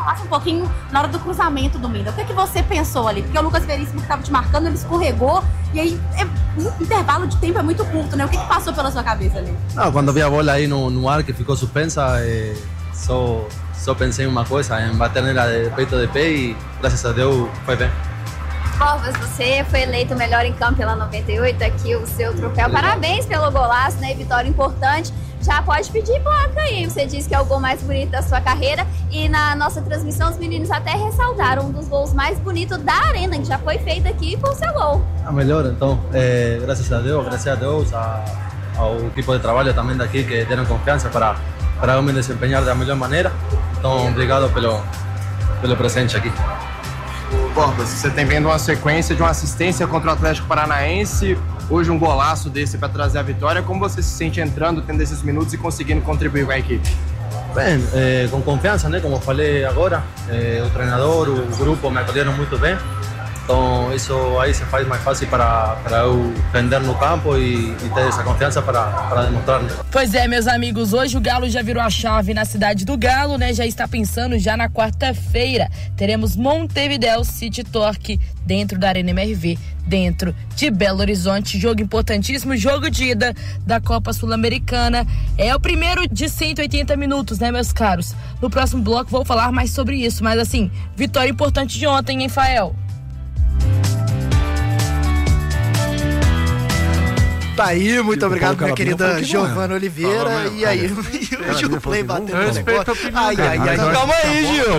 falasse um pouquinho na hora do cruzamento do Mina. O que, que você pensou ali? Porque o Lucas Veríssimo que estava te marcando, ele escorregou e aí é, o intervalo de tempo é muito curto, né? O que, que passou pela sua cabeça ali? Não, quando vi a bola aí no, no ar que ficou suspensa, eh, só, só pensei em uma coisa, em bater nela de peito de pé e graças a Deus foi bem. Covas, você foi eleito o melhor em campo pela noventa e oito, aqui o seu troféu. Parabéns pelo golaço, né? Vitória importante. Já pode pedir placa aí. Você disse que é o gol mais bonito da sua carreira. E na nossa transmissão, os meninos até ressaltaram um dos gols mais bonitos da arena, que já foi feito aqui com o seu gol. A melhor, então, eh, graças a Deus, graças a Deus, a, ao equipo de trabalho também daqui que deram confiança para, para eu me desempenhar da melhor maneira. Então, obrigado pelo, pelo presente aqui. Borbas, você tem vendo uma sequência de uma assistência contra o Atlético Paranaense, hoje um golaço desse para trazer a vitória. Como você se sente entrando, tendo esses minutos e conseguindo contribuir com a equipe? Bem, eh, com confiança, né? Como falei agora, eh, o treinador, o grupo me acolheram muito bem. Então isso aí se faz mais fácil para, para eu render no campo e, e ter essa confiança para, para demonstrar. Pois é, meus amigos, hoje o Galo já virou a chave na cidade do Galo, né? Já está pensando já na quarta-feira. Teremos Montevidéu City Torque dentro da Arena M R V, dentro de Belo Horizonte. Jogo importantíssimo, jogo de ida da Copa Sul-Americana. É o primeiro de cento e oitenta minutos, né, meus caros? No próximo bloco vou falar mais sobre isso, mas assim, vitória importante de ontem, hein, Fael? Tá aí, muito Tipo, obrigado, minha cara, querida não, Giovana não, Oliveira. não, E aí, cara, o Gil Play batendo no respeito negócio. Ai, ai, ai. Calma aí, Gil.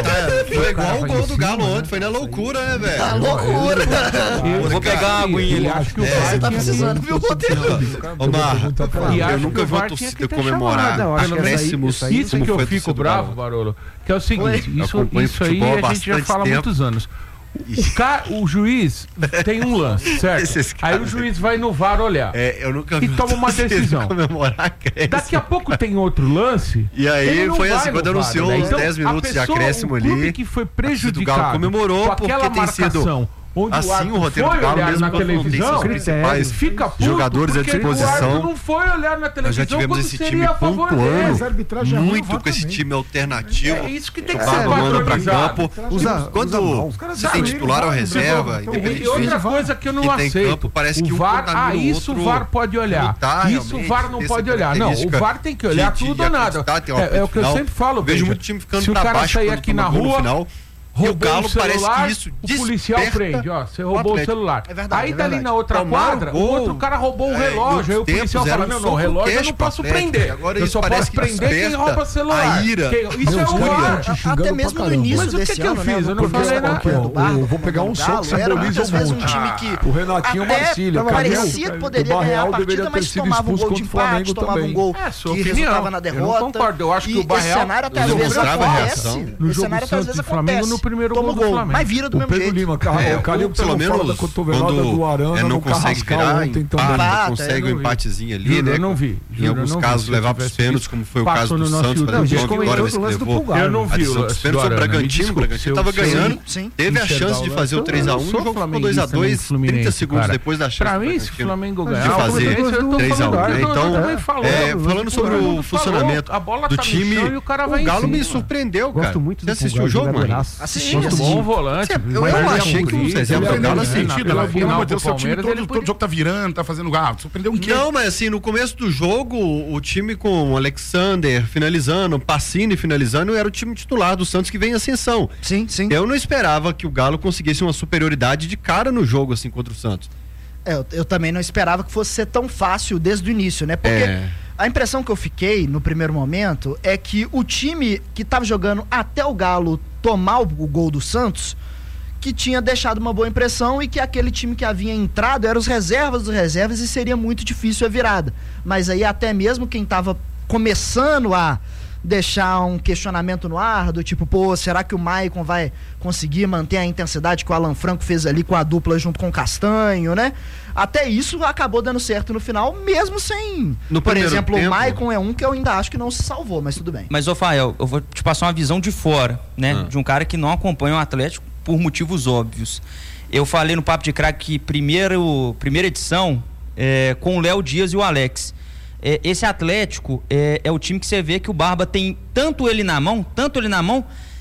Foi igual o gol do Galo ontem, foi na loucura, né, velho? Tá loucura. Eu vou pegar uma aguinha ali. Acho que o É, você tá precisando, viu, roteiro? Ô, Marra, eu nunca vi uma torcida comemorar acréscimos. Isso que eu foi fico torcida do bravo, Galo. Barolo, que é o seguinte, Eu isso, acompanho isso aí futebol há a gente já bastante fala há tempo. muitos anos. O, ca... o juiz tem um lance, certo? Esses Aí caras- o juiz vai no V A R olhar É, eu nunca vi e toma uma torcida decisão. comemorar acréscimo. Daqui a pouco tem outro lance. E aí ele não foi vai assim, no quando V A R, anunciou né? os Então, dez minutos a de pessoa, acréscimo o clube ali, que foi a torcida do prejudicado Galo comemorou com aquela porque tem sido marcação, onde assim o árbitro o roteiro foi do Galo, olhar mesmo na quando não tem televisão, seus principais fica puto jogadores à porque disposição. o árbitro não foi olhar na televisão. Nós já tivemos quando esse seria time a favor dele. pontuando muito com esse time alternativo. É isso que tem o que ser Barba manda pra padronizado. campo. Usa- Quando usa mal. você tem titular ou reserva, Então, independente e outra de coisa que eu não quem tem aceito, campo, parece o que um V A R, contamina ah, o isso o outro V A R pode olhar, não tá isso o realmente V A R não essa pode olhar. Não, o característica V A R tem que olhar de- tudo de ou nada. acreditar, tem uma É, é o que eu final. sempre falo, Vejo veja, muito time ficando se o pra cara baixo sair quando aqui toma na gol no rua, final. E o roubou Galo o celular, parece que isso o policial desperta prende, ó, você o roubou o Atlético. celular. É verdade, Aí é tá ali verdade. na outra Tomaram quadra, gol. o outro cara roubou o É, relógio, aí o tempos policial era fala, um não, não, o soco relógio eu cash não pro posso Atlético, prender. agora Eu isso só parece posso que prender quem desperta rouba celular. a ira. Quem- Isso Meu é o Deus, V A R. gente, Até mesmo no início Mas o que desse que eu ano, fiz? né? Eu não Porque falei nada. aqui, ó, Barba, eu vou pegar um Galo, soco, era simboliza muitas um vezes monte. um time que O Renatinho até Marcílio, parecia que poderia ganhar a partida, mas tomava um gol de empate, tomava um gol É, sua que opinião. resultava na Eu derrota. não concordo, eu acho que E o Barreal esse cenário até às não vezes mostrava acontece. reação. Esse No jogo cenário até às Santos vezes e Flamengo, acontece. no primeiro Toma gol do gol, Flamengo. mas vira do O mesmo Pedro jeito. Lima, É, o Calil ou pelo menos da cotovelada quando do Arana é, não no consegue Carrascal virar, ontem empata, também. consegue eu um não vi. empatezinho ali, Juro, né? eu não vi. Em Juro, alguns eu não casos vi. Se levar eu para os tivesse pênaltis, visto, como foi o passou caso do no nosso Santos, YouTube. mas Não, agora eu vai se vi o lance do levou. Pulgar, eu não vi A decisão o dos lance pênaltis do sobre o Arana, me Bragantino, o desculpe, Bragantino se eu- estava se eu- ganhando, sim, teve a enxergar chance o de lance. fazer o Eu três a um, não o sou jogo ficou flamenguista, dois a dois, nem Fluminense, trinta segundos cara. depois da chance Pra do mim, se o Bragantino Flamengo de ganhar, fazer eu tô três a um, falando, né? eu tô- Então, também falou, é, o falando sobre Todo o mundo falou, funcionamento a bola do tá no time, chão e o cara vai o em Galo me cima. surpreendeu, cara. Gosto muito Você do assistiu o Pulgar, jogo, mano? jogadoraço. Assisti, Gosto assisti. bom volante. Eu- eu mas ele é achei que o comprido, Zezé ele é do Galo, grande, assim, na- tiro, pela pelo final amor de do Deus, seu time Palmeiras, todo, ele todo jogo tá virando, tá fazendo gato. Surpreendeu um quê? Não, mas assim, no começo do jogo, o time com o Alexander finalizando, Pacini finalizando, era o time titular do Santos que vem em ascensão. Sim, sim. Eu não esperava que o Galo conseguisse uma superioridade de cara no jogo, assim, contra o Santos. É, eu, eu também não esperava que fosse ser tão fácil desde o início, né? Porque É. a impressão que eu fiquei no primeiro momento é que o time que tava jogando até o Galo tomar o, o gol do Santos, que tinha deixado uma boa impressão e que aquele time que havia entrado eram os reservas dos reservas e seria muito difícil a virada. Mas aí até mesmo quem tava começando a deixar um questionamento no ar, do tipo, pô, será que o Maicon vai conseguir manter a intensidade que o Alan Franco fez ali com a dupla junto com o Castanho, né? Até isso acabou dando certo no final, mesmo sem... No Por primeiro exemplo, tempo- o Maicon é um que eu ainda acho que não se salvou, mas tudo bem. Mas, ô Fael, eu vou te passar uma visão de fora, né? Ah. De um cara que não acompanha o Atlético por motivos óbvios. Eu falei no Papo de Craque que primeiro, primeira edição é, com o Léo Dias e o Alex. É, esse Atlético é, é o time que você vê que o Barba tem tanto ele na mão, tanto ele na mão,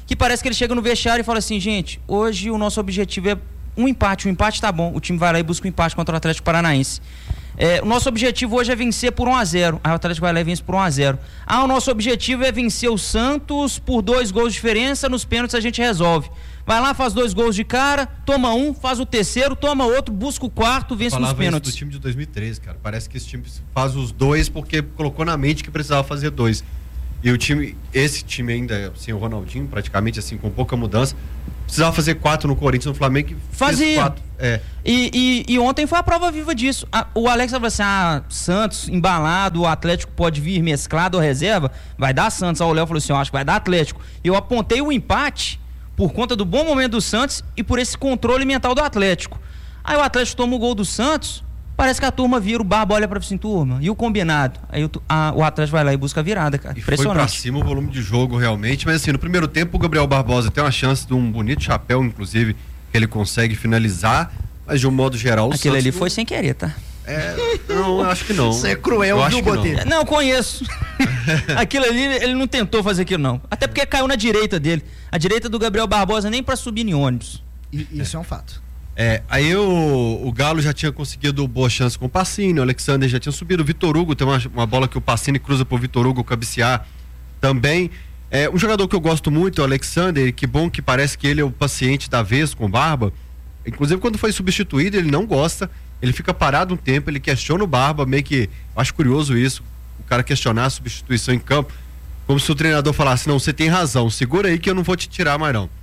que parece que ele chega no vestiário e fala assim, gente, hoje o nosso objetivo é um empate, o empate tá bom, o time vai lá e busca um empate contra o Atlético Paranaense. É, o nosso objetivo hoje é vencer por um a zero. Aí o Atlético vai lá e vence por um a zero. Ah, o nosso objetivo é vencer o Santos por dois gols de diferença, nos pênaltis a gente resolve. Vai lá, faz dois gols de cara, toma um, faz o terceiro, toma outro, busca o quarto, vence nos pênaltis. Isso do time de dois mil e treze, cara. Parece que esse time faz os dois porque colocou na mente que precisava fazer dois. E o time, esse time ainda, assim, o Ronaldinho, praticamente assim, com pouca mudança, precisava fazer quatro no Corinthians, no Flamengo, e fazia. Quatro. É. E, e, e ontem foi a prova viva disso. A, o Alex falou assim, ah, Santos embalado, o Atlético pode vir mesclado ou reserva, vai dar Santos. Aí o Léo falou assim, eu acho que vai dar Atlético. Eu apontei o empate por conta do bom momento do Santos e por esse controle mental do Atlético. Aí o Atlético toma o gol do Santos, parece que a turma vira, o Barba olha pra assim, turma, e o combinado? Aí o, a, o Atlético vai lá e busca a virada, cara. E impressionante. Foi pra cima o volume de jogo realmente, mas assim, no primeiro tempo o Gabriel Barbosa tem uma chance de um bonito chapéu, inclusive, que ele consegue finalizar, mas de um modo geral... O Aquilo Santos ali não... foi sem querer, tá? É, não, eu acho que não. Você é cruel, eu viu, Botelho? Não, eu conheço. Aquilo ali, ele não tentou fazer aquilo, não. Até porque caiu na direita dele. A direita do Gabriel Barbosa nem pra subir em ônibus. E, isso é um fato. É, aí o, o Galo já tinha conseguido boa chance com o Pacini, o Alexander já tinha subido, o Vitor Hugo tem uma, uma bola que o Pacini cruza pro Vitor Hugo cabecear também. É, um jogador que eu gosto muito é o Alexander, que bom que parece que ele é o paciente da vez com o Barba. Inclusive quando foi substituído ele não gosta, ele fica parado um tempo, ele questiona o Barba, meio que, eu acho curioso isso, o cara questionar a substituição em campo, como se o treinador falasse, não, você tem razão, segura aí que eu não vou te tirar mais não.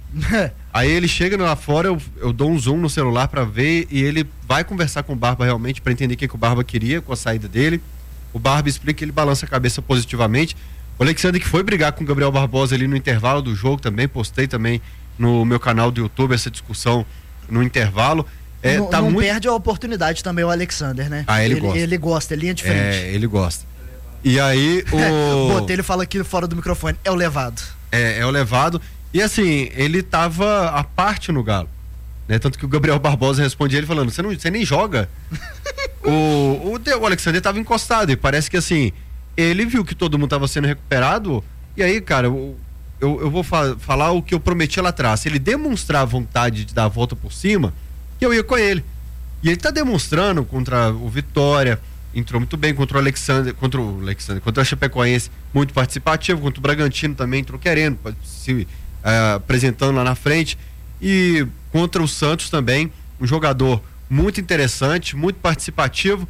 Aí ele chega lá fora, eu, eu dou um zoom no celular pra ver e ele vai conversar com o Barba realmente pra entender o que, que o Barba queria com a saída dele. O Barba explica que ele balança a cabeça positivamente. O Alexandre que foi brigar com o Gabriel Barbosa ali no intervalo do jogo também, postei também no meu canal do YouTube essa discussão no intervalo. É, não tá não muito... perde a oportunidade também o Alexander, né? Ah, ele, ele gosta. Ele gosta, é linha de frente. É, ele gosta. E aí o... o Botelho fala aqui fora do microfone, é o levado. É, é o levado. E assim, ele tava à parte no Galo, né? Tanto que o Gabriel Barbosa respondia ele falando, você não, você nem joga. o, o, o Alexander tava encostado e parece que assim, ele viu que todo mundo tava sendo recuperado e aí, cara, eu, eu, eu vou fa- falar o que eu prometi lá atrás. Se ele demonstrar a vontade de dar a volta por cima, eu ia com ele. E ele tá demonstrando contra o Vitória, entrou muito bem contra o Alexander, contra o Alexander, contra o Chapecoense, muito participativo, contra o Bragantino também entrou querendo, se Uh, apresentando lá na frente, e contra o Santos também, um jogador muito interessante, muito participativo.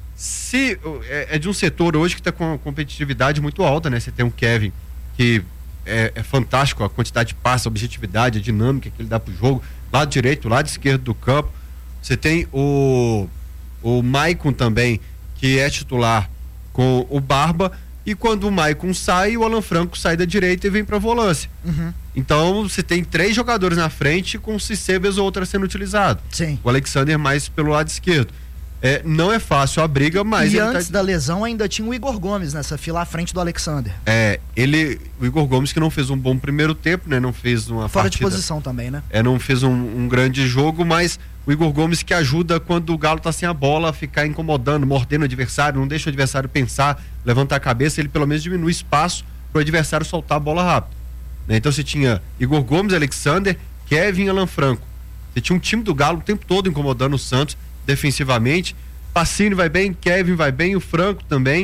Se é, é de um setor hoje que está com uma competitividade muito alta, né? Você tem um Kevin que é, é fantástico, a quantidade de passe, a objetividade, a dinâmica que ele dá pro jogo, lado direito, lado esquerdo do campo. Você tem o o Maicon também, que é titular com o Barba. E quando o Maicon sai, o Alan Franco sai da direita e vem pra volância. Uhum. Então você tem três jogadores na frente com o Cicebes ou outra sendo utilizado. Sim. O Alexander mais pelo lado esquerdo. É, não é fácil a briga, mas... E ele antes tá... da lesão ainda tinha o Igor Gomes nessa fila à frente do Alexander. É, ele, o Igor Gomes que não fez um bom primeiro tempo, né? Não fez uma Fora partida... de posição também, né? É, não fez um, um grande jogo, mas o Igor Gomes que ajuda quando o Galo tá sem a bola a ficar incomodando, mordendo o adversário, não deixa o adversário pensar, levantar a cabeça, ele pelo menos diminui espaço pro adversário soltar a bola rápido. Né? Então você tinha Igor Gomes, Alexander, Kevin e Alan Franco. Você tinha um time do Galo o tempo todo incomodando o Santos defensivamente. Pacini vai bem, Kevin vai bem, o Franco também,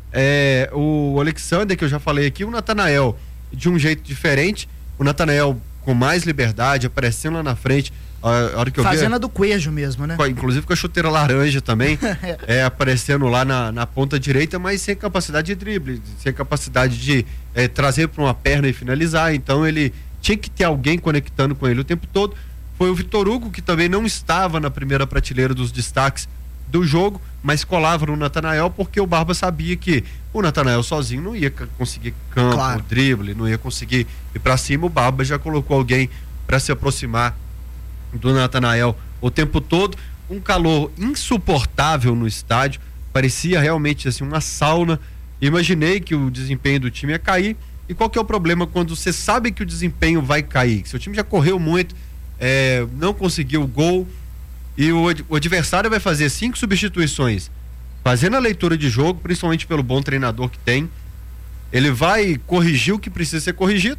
é, o Alexander, que eu já falei aqui, o Natanael de um jeito diferente, o Natanael com mais liberdade, aparecendo lá na frente, a hora que eu Fazendo vi, a do Coelho mesmo, né? inclusive com a chuteira laranja também, é, aparecendo lá na, na ponta direita, mas sem capacidade de drible, sem capacidade de é, trazer para uma perna e finalizar. Então ele tinha que ter alguém conectando com ele o tempo todo. Foi o Vitor Hugo, que também não estava na primeira prateleira dos destaques do jogo, mas colava no Natanael, porque o Barba sabia que o Natanael sozinho não ia conseguir campo, claro. drible, não ia conseguir ir para cima. O Barba já colocou alguém para se aproximar do Natanael o tempo todo. Um calor insuportável no estádio, parecia realmente assim uma sauna. Imaginei que o desempenho do time ia cair. E qual que é o problema quando você sabe que o desempenho vai cair? Seu time já correu muito, é, não conseguiu o gol, e o, o adversário vai fazer cinco substituições, fazendo a leitura de jogo, principalmente pelo bom treinador que tem. Ele vai corrigir o que precisa ser corrigido, e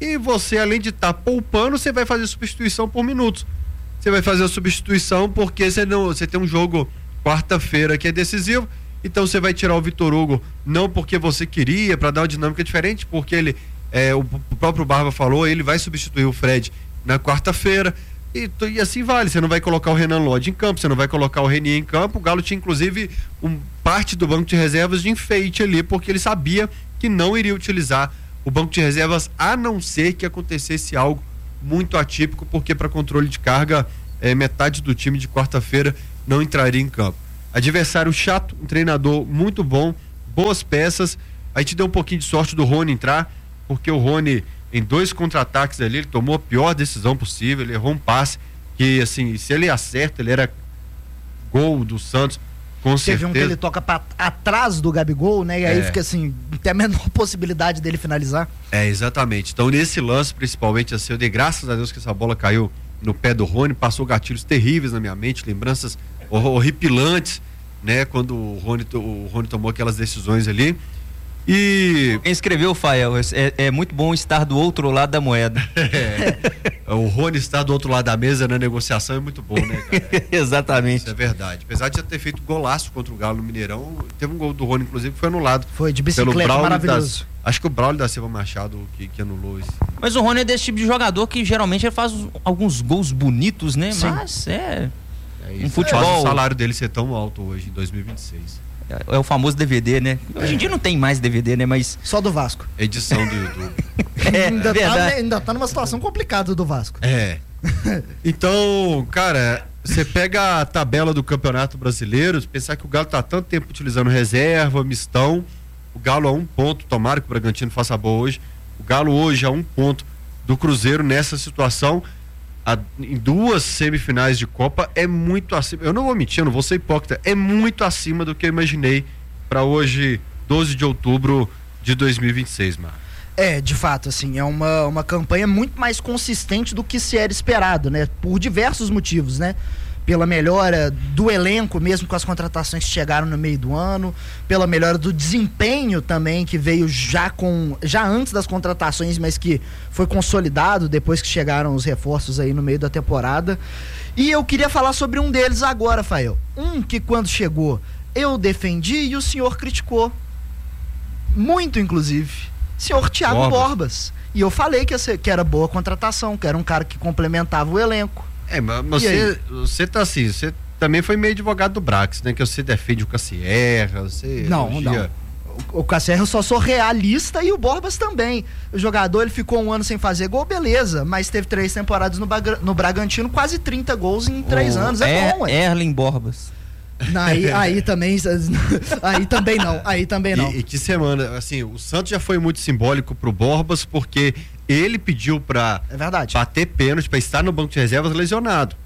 E você, além de estar tá poupando, você vai fazer substituição por minutos. Você vai fazer a substituição porque você, não, você tem um jogo quarta-feira que é decisivo, então você vai tirar o Vitor Hugo, não porque você queria, para dar uma dinâmica diferente, porque ele, é, o, o próprio Barba falou, ele vai substituir o Fred na quarta-feira, e, e assim vale. Você não vai colocar o Renan Lodge em campo, você não vai colocar o Renier em campo. O Galo tinha inclusive um, parte do banco de reservas de enfeite ali, porque ele sabia que não iria utilizar o banco de reservas, a não ser que acontecesse algo muito atípico, porque para controle de carga, é, metade do time de quarta-feira não entraria em campo. Adversário chato, um treinador muito bom, boas peças. Aí te deu um pouquinho de sorte do Rony entrar, porque o Rony, em dois contra-ataques ali, ele tomou a pior decisão possível, ele errou um passe que, assim, se ele acerta, ele era gol do Santos, com Teve certeza. um que ele toca pra atrás do Gabigol, né? E aí É. fica assim, não tem a menor possibilidade dele finalizar. É, exatamente. Então, nesse lance, principalmente, assim, eu dei graças a Deus que essa bola caiu no pé do Rony, passou gatilhos terríveis na minha mente, lembranças hor- horripilantes, né? Quando o Rony, to- o Rony tomou aquelas decisões ali. E. Quem escreveu, Fael, é, é muito bom estar do outro lado da moeda. É, o Rony estar do outro lado da mesa na negociação é muito bom, né, cara? Exatamente. Isso é verdade. Apesar de já ter feito golaço contra o Galo no Mineirão, teve um gol do Rony, inclusive, que foi anulado. Foi de Pelo bicicleta, Braulio maravilhoso. Das, acho que o Braulio da Silva Machado que, que anulou isso. Mas o Rony é desse tipo de jogador que geralmente ele faz alguns gols bonitos, né? Sim. Mas é. É um isso. futebol. Faz o salário dele ser tão alto hoje, em dois mil e vinte e seis. É o famoso D V D, né? Hoje em dia não tem mais D V D, né? Mas. Só do Vasco. Edição do YouTube. É, ainda, tá, verdade. ainda tá numa situação complicada do Vasco. É. Então, cara, você pega a tabela do Campeonato Brasileiro, pensar que o Galo tá há tanto tempo utilizando reserva, mistão, o Galo a um ponto, tomara que o Bragantino faça boa hoje, o Galo hoje a um ponto do Cruzeiro nessa situação, a, em duas semifinais de Copa, é muito acima, eu não vou mentir, eu não vou ser hipócrita, é muito acima do que eu imaginei para hoje, doze de outubro de dois mil e vinte e seis, Marcos. É, de fato, assim, é uma, uma campanha muito mais consistente do que se era esperado, né? Por diversos motivos, né? Pela melhora do elenco, mesmo com as contratações que chegaram no meio do ano, pela melhora do desempenho também, que veio já com já antes das contratações, mas que foi consolidado depois que chegaram os reforços aí no meio da temporada. E eu queria falar sobre um deles agora, Fael. Um que quando chegou eu defendi e o senhor criticou. Muito, inclusive. Senhor Thiago Borbas. Borbas. E eu falei que, ia ser, que era boa contratação, que era um cara que complementava o elenco. É, mas, mas E você, aí? você tá assim, você também foi meio advogado do Brax, né? Que você defende o Cassierra, você Não, elogia- não. O, o Casserra eu só sou realista e o Borbas também. O jogador, ele ficou um ano sem fazer gol, beleza, mas teve três temporadas no, Bagra- no Bragantino, quase trinta gols em três O anos, é Er- bom, ué. Erling Borbas. Não, aí, aí também, aí também não, aí também não. E, e que semana, assim, o Santos já foi muito simbólico pro Borbas, porque ele pediu pra É verdade. bater pênalti, pra estar no banco de reservas lesionado.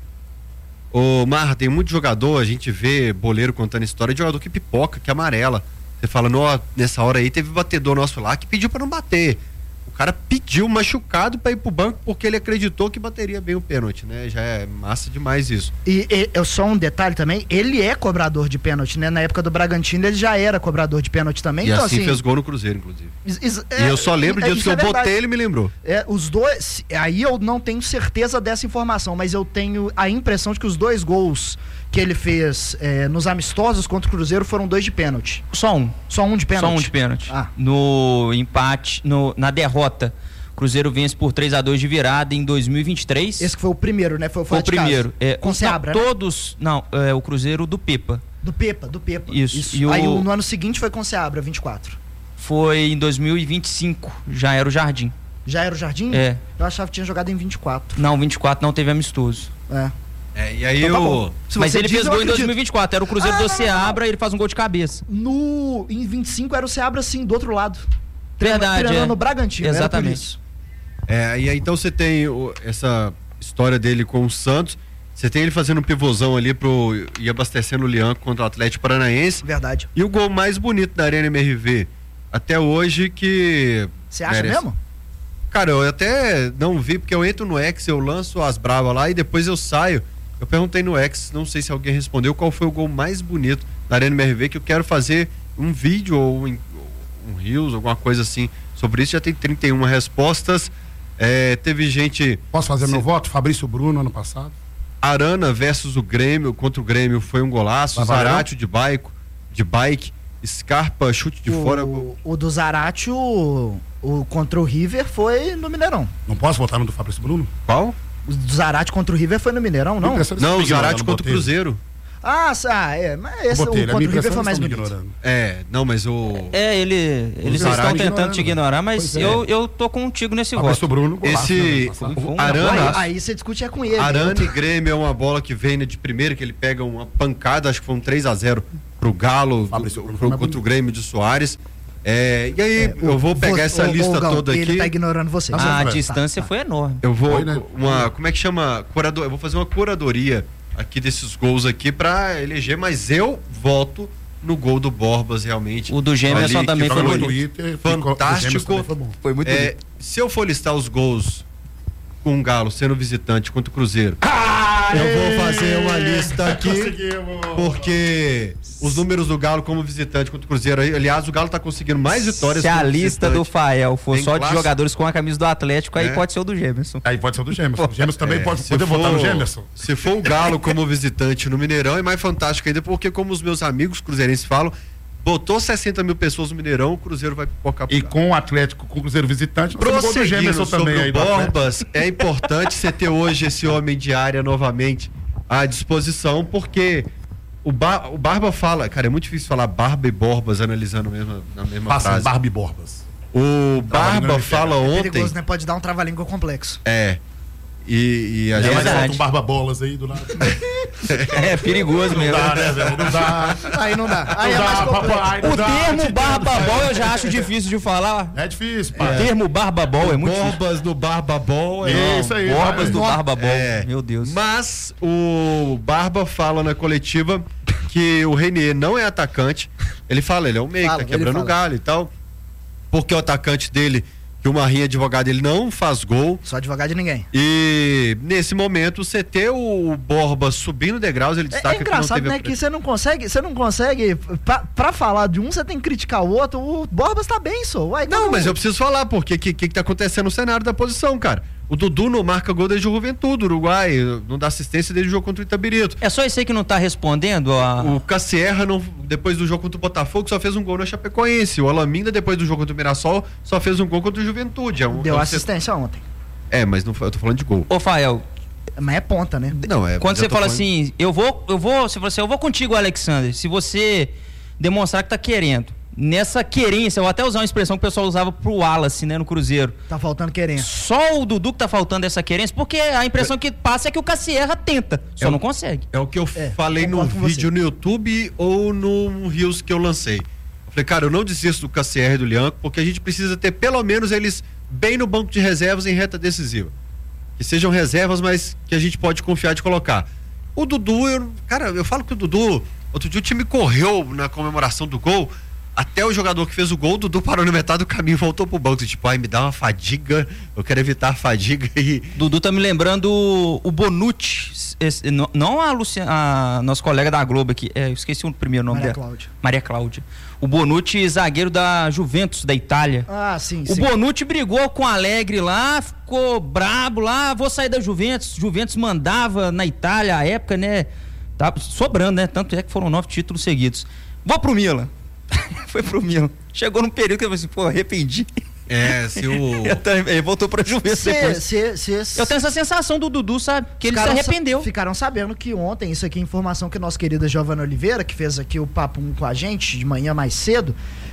Ô, Marra, tem muito jogador, a gente vê boleiro contando história de jogador que pipoca, que amarela. Você fala, "Nó, nessa hora aí teve batedor nosso lá que pediu pra não bater. O cara pediu machucado pra ir pro banco porque ele acreditou que bateria bem o pênalti, né? Já é massa demais isso. E, e eu só um detalhe também, ele é cobrador de pênalti, né? Na época do Bragantino ele já era cobrador de pênalti também. E então, assim, assim fez gol no Cruzeiro, inclusive. is- is- E eu só lembro disso, isso que eu é verdade. botei, ele me lembrou. É, os dois, aí eu não tenho certeza dessa informação, mas eu tenho a impressão de que os dois gols que ele fez é, nos amistosos contra o Cruzeiro foram dois de pênalti. Só um. Só um de pênalti? Só um de pênalti. Ah. No empate, no, na derrota, o Cruzeiro vence por três a dois de virada em dois mil e vinte e três. Esse que foi o primeiro, né? Foi, Foi o fora de casa. primeiro. É, Com não, Seabra, né? todos. Não, é o Cruzeiro do Pepa. Do Pepa, do Pepa. Isso. E o- Aí o- no ano seguinte foi com Seabra, vinte e quatro. Foi em dois mil e vinte e cinco. Já era o Jardim. Já era o Jardim? É. Eu achava que tinha jogado em vinte e quatro. Não, vinte e quatro não teve amistoso. É. É, e aí Então tá o. bom. Se Mas você ele diz, fez eu gol em acredito. dois mil e vinte e quatro. Era o Cruzeiro Ah, do não, não, não, Seabra e ele faz um gol de cabeça. No, em vinte e cinco era o Seabra, sim, do outro lado. Verdade, Treinando é. no Bragantino, era por Exatamente. isso. É, e aí então você tem o- essa história dele com o Santos. Você tem ele fazendo um pivôzão ali pro, e abastecendo o Lian contra o Atlético Paranaense. Verdade. E o gol mais bonito da Arena M R V até hoje que. Você acha merece- mesmo? Cara, eu até não vi, porque eu entro no X, eu lanço as bravas lá e depois eu saio. Eu perguntei no X, não sei se alguém respondeu, qual foi o gol mais bonito da Arena M R V, que eu quero fazer um vídeo ou um, um Reels, alguma coisa assim sobre isso. Já tem trinta e uma respostas. É, teve gente... Posso fazer se... meu voto? Fabrício Bruno, ano passado. Arana versus o Grêmio, contra o Grêmio, foi um golaço. Zaratio de bike, de bike, Scarpa, chute de o, fora. O do Zaratio, o, o contra o River foi no Mineirão. Não posso votar no do Fabrício Bruno? Qual? O do Zaratio contra o River foi no Mineirão, não? Não, o Zaratio contra o Cruzeiro. Ah, ah, é, mas esse, o contra o River foi mais bonito. Ignorando. É, não, mas o... É, ele, eles estão tentando te ignorar, mas é. eu, eu tô contigo nesse Fabrício voto. Bruno, golaço, Esse né, o Arana... Aí, aí você discute é com ele. Arana né? e Grêmio é uma bola que vem de primeira, que ele pega uma pancada, acho que foi um três a zero pro Galo, do, pro, contra o Grêmio de Soares. É, e aí, é, eu vou pegar você, essa o, lista o, toda ele aqui. Ele tá ignorando você. A tá, distância tá, foi enorme. Eu vou, foi, né? uma, como é que chama? Curador, eu vou fazer uma curadoria aqui desses gols aqui pra eleger, mas eu voto no gol do Borbas, realmente. O do Gemerson também foi bonito. Twitter, fantástico. Foi, bom. Foi muito é, bonito. Se eu for listar os gols com o Galo sendo visitante contra o Cruzeiro, ah, eu vou fazer uma lista aqui, porque os números do Galo como visitante contra o Cruzeiro, aliás, o Galo tá conseguindo mais vitórias. Se a lista do Fael for Tem só classe... de jogadores com a camisa do Atlético, aí é. pode ser o do Gemerson. Aí pode ser o do Gemerson. O Gemerson também é, pode poder for, votar no Gemerson. Se for o Galo como visitante no Mineirão, é mais fantástico ainda, porque como os meus amigos cruzeirenses falam, botou sessenta mil pessoas no Mineirão, o Cruzeiro vai pipocar pro E Galo. com o Atlético, com o Cruzeiro visitante, prosseguindo Gemerson sobre também o aí do Borbas, é importante você ter hoje esse homem de área novamente à disposição, porque o, Bar, o Barba fala, cara, é muito difícil falar Barba e Borbas analisando mesmo, na mesma Passa frase. Barba e Borbas. O Barba fala É ontem... perigoso, né? Pode dar um trava-língua complexo. É. E, e a é gente... solta um barba-bolas aí do lado. É perigoso mesmo. Não dá, né, velho? Não dá. Aí não dá. Aí não é dá, mais papai, não O dá, termo barbabol eu já acho difícil de falar. É difícil, O pai. termo barbabol é muito difícil. Borbas do Barbabol. É isso aí. Borbas do vai. barbabol. É. Meu Deus. Mas o Barba fala na coletiva que o Renier não é atacante. Ele fala, ele é um meio que Fala, tá quebrando ele o galho e tal. Porque o atacante dele, que o Marinho advogado, ele não faz gol. Só advogado de ninguém. E nesse momento, você ter o Borba subindo degraus, ele destaca É, é engraçado, que não teve né? Que você não consegue, você não consegue. Pra, pra falar de um, você tem que criticar o outro. O Borbas tá bem, só. Uai, Não, tá mas bom. eu preciso falar, porque o que, que, que tá acontecendo no cenário da posição, cara? O Dudu não marca gol desde o Juventude, Uruguai, não dá assistência desde o jogo contra o Itabirito. É só esse aí que não tá respondendo a... O Cassierra, não, depois do jogo contra o Botafogo, só fez um gol na Chapecoense. O Alaminda, depois do jogo contra o Mirassol, só fez um gol contra o Juventude. É um, Deu é um assistência set... ontem. É, mas não, eu tô falando de gol. Ô, Fael, mas é ponta, né? Não, é. quando você fala falando... assim, eu vou, eu vou, se você, eu vou contigo, Alexander, se você demonstrar que tá querendo, nessa querência, eu vou até usar uma expressão que o pessoal usava pro Wallace, né, no Cruzeiro. Tá faltando querência. Só o Dudu que tá faltando essa querência, porque a impressão que passa é que o Cassierra tenta, só é não o, consegue. É o que eu é, falei no vídeo no YouTube ou no Reels que eu lancei. Eu falei, cara, eu não desisto do Cassierra e do Lianco, porque a gente precisa ter pelo menos eles bem no banco de reservas em reta decisiva. Que sejam reservas, mas que a gente pode confiar de colocar. O Dudu, eu, cara, eu falo que o Dudu, outro dia o time correu na comemoração do gol, até o jogador que fez o gol, o Dudu parou na metade do caminho e voltou pro banco. Tipo, ai, me dá uma fadiga, eu quero evitar a fadiga e... Dudu tá me lembrando o, o Bonucci, esse, não, não a Luciana, a nossa colega da Globo aqui, é, eu esqueci o primeiro nome Maria dela. Cláudia. Maria Cláudia. O Bonucci, zagueiro da Juventus, da Itália. Ah, sim, o sim. Bonucci brigou com o Alegre lá, ficou brabo lá, vou sair da Juventus. Juventus mandava na Itália à época, né? Tá sobrando, né? Tanto é que foram nove títulos seguidos. Vou pro Milan. Foi pro Milan. Chegou num período que eu falei assim, pô, arrependi. É, se o... Ele voltou pra Juventus cê, depois. Cê, cê, eu tenho essa sensação do Dudu, sabe? Que ele se arrependeu. Sa ficaram sabendo que ontem, isso aqui é informação que a nossa querida Giovana Oliveira, que fez aqui o Papo um com a gente, de manhã mais cedo,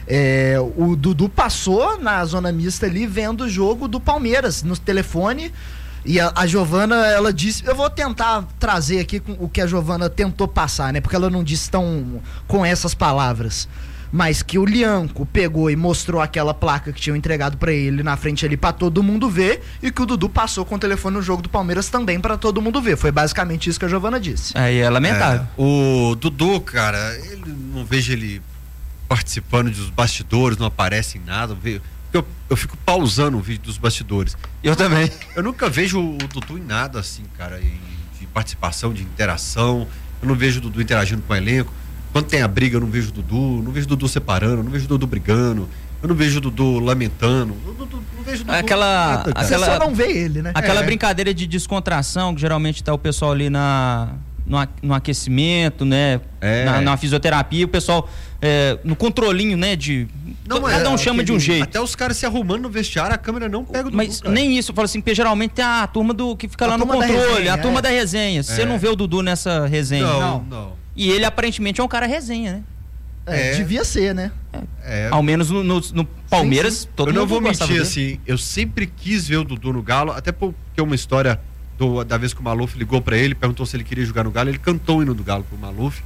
é, o Dudu passou na zona mista ali, vendo o jogo do Palmeiras, no telefone, e a, a Giovana, ela disse, eu vou tentar trazer aqui o que a Giovana tentou passar, né? Porque ela não disse tão com essas palavras. Mas que o Lianco pegou e mostrou aquela placa que tinham entregado pra ele na frente ali pra todo mundo ver, e que o Dudu passou com o telefone no jogo do Palmeiras também pra todo mundo ver. Foi basicamente isso que a Giovana disse. Aí é lamentável. É, o Dudu, cara, ele, não vejo ele participando dos bastidores, não aparece em nada. Eu, eu, eu fico pausando o vídeo dos bastidores. Eu também. Eu nunca vejo o Dudu em nada assim, cara, de participação, de interação. Eu não vejo o Dudu interagindo com o elenco. Quando tem a briga, eu não vejo o Dudu, não vejo o Dudu separando, não vejo o Dudu brigando. Eu Eu não vejo o Dudu lamentando. Não, não, não vejo o Dudu. Aquela, nada, cara. aquela, Você só não vê ele, né? Aquela É. brincadeira de descontração, que geralmente tá o pessoal ali na, no, a- no aquecimento, né? É. Na, na fisioterapia, o pessoal é, no controlinho, né? De, cada um chama de um jeito. Até os caras se arrumando no vestiário, a câmera não pega o Dudu. Mas cara. nem isso, eu falo assim, porque geralmente tem a turma do que fica A lá no turma da controle, resenha, a turma é. da resenha. Você É. não vê o Dudu nessa resenha. Não, Não. não. E ele aparentemente é um cara resenha, né? É, É. devia ser, né? É. Ao menos no, no- no Palmeiras, Sim, sim. todo eu não mundo vou gostava mentir, dele. assim, eu sempre quis ver o Dudu no Galo, até porque uma história do- da vez que o Maluf ligou pra ele, perguntou se ele queria jogar no Galo, ele cantou o hino do Galo pro Maluf.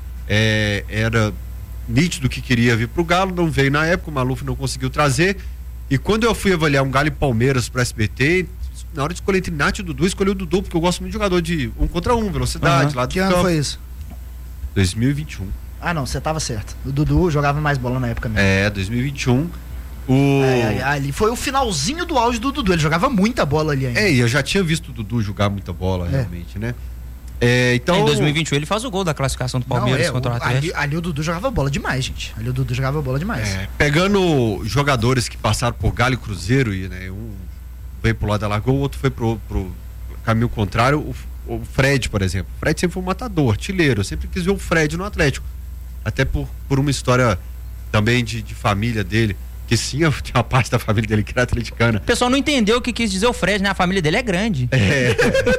É, era nítido que queria vir pro Galo, não veio na época, o Maluf não conseguiu trazer. E quando eu fui avaliar um Galo e Palmeiras pro S B T, na hora de escolher entre Nath e o Dudu, eu escolhi o Dudu, porque eu gosto muito de jogador de um contra um, velocidade, Aham. lá do Que ano campo. foi isso? dois mil e vinte e um. Ah, não, você tava certo. O Dudu jogava mais bola na época mesmo. É, dois mil e vinte e um. O... É, é, ali foi o finalzinho do auge do Dudu. Ele jogava muita bola ali ainda. É, e eu já tinha visto o Dudu jogar muita bola, É. realmente, né? É, então... Em dois mil e vinte e um ele faz o gol da classificação do Palmeiras Não, é, contra o o- Atlético. ali, ali o Dudu jogava bola demais, gente. Ali o Dudu jogava bola demais. É, pegando jogadores que passaram por Galo e Cruzeiro, e né, um veio pro lado da Lagoa, o outro foi pro, pro caminho contrário, o, o Fred, por exemplo. O Fred sempre foi um matador, artilheiro. Eu sempre quis ver o Fred no Atlético. Até por, por uma história também de, de família dele, que sim, tinha uma parte da família dele que era atleticana. O pessoal não entendeu o que quis dizer o Fred, né? A família dele é grande. É.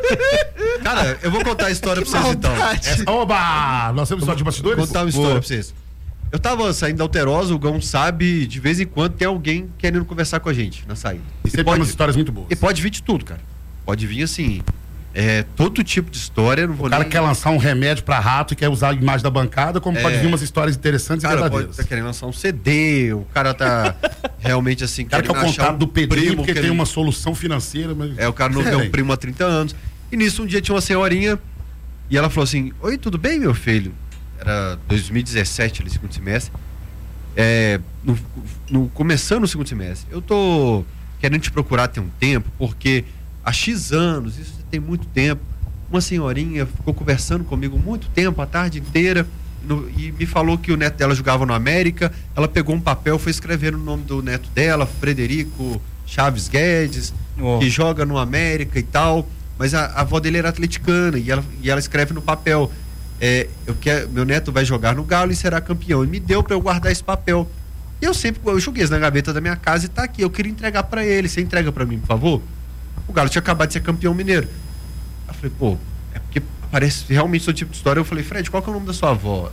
Cara, eu vou contar a história pra vocês então. Essa- Oba! Nós temos história de bastidores? Vou contar uma história Boa. pra vocês. Eu tava saindo da Alterosa, o Gão sabe, de vez em quando tem alguém querendo conversar com a gente na saída. E sempre tem umas histórias muito boas. E pode vir de tudo, cara. Pode vir assim, é, todo tipo de história, não vou O cara nem... quer lançar um remédio pra rato e quer usar a imagem da bancada, como É. pode vir umas histórias interessantes O e cara pode verdadeiras. tá querendo lançar um C D, o cara tá realmente assim, O cara quer o querendo achar contato um do Pedrinho primo porque que tem ele- uma solução financeira. Mas... É, o cara não vê um primo há trinta anos. E nisso um dia tinha uma senhorinha e ela falou assim: oi, tudo bem, meu filho? Era dois mil e dezessete, ali, segundo semestre. É, no, no- começando o segundo semestre. Eu tô querendo te procurar tem um tempo, porque há X anos, isso tem muito tempo, uma senhorinha ficou conversando comigo muito tempo, a tarde inteira, no- e me falou que o neto dela jogava no América. Ela pegou um papel, foi escrevendo o nome do neto dela, Frederico Chaves Guedes, Oh. que joga no América e tal, mas a, a avó dele era atleticana e ela, e ela escreve no papel: é, eu quero, meu neto vai jogar no Galo e será campeão. E me deu para eu guardar esse papel. E eu sempre, eu joguei isso na gaveta da minha casa e tá aqui. Eu queria entregar para ele. Você entrega para mim, por favor? O Galo tinha acabado de ser campeão mineiro. Eu falei, pô, é porque parece realmente o seu tipo de história. Eu falei, Fred, qual que é o nome da sua avó?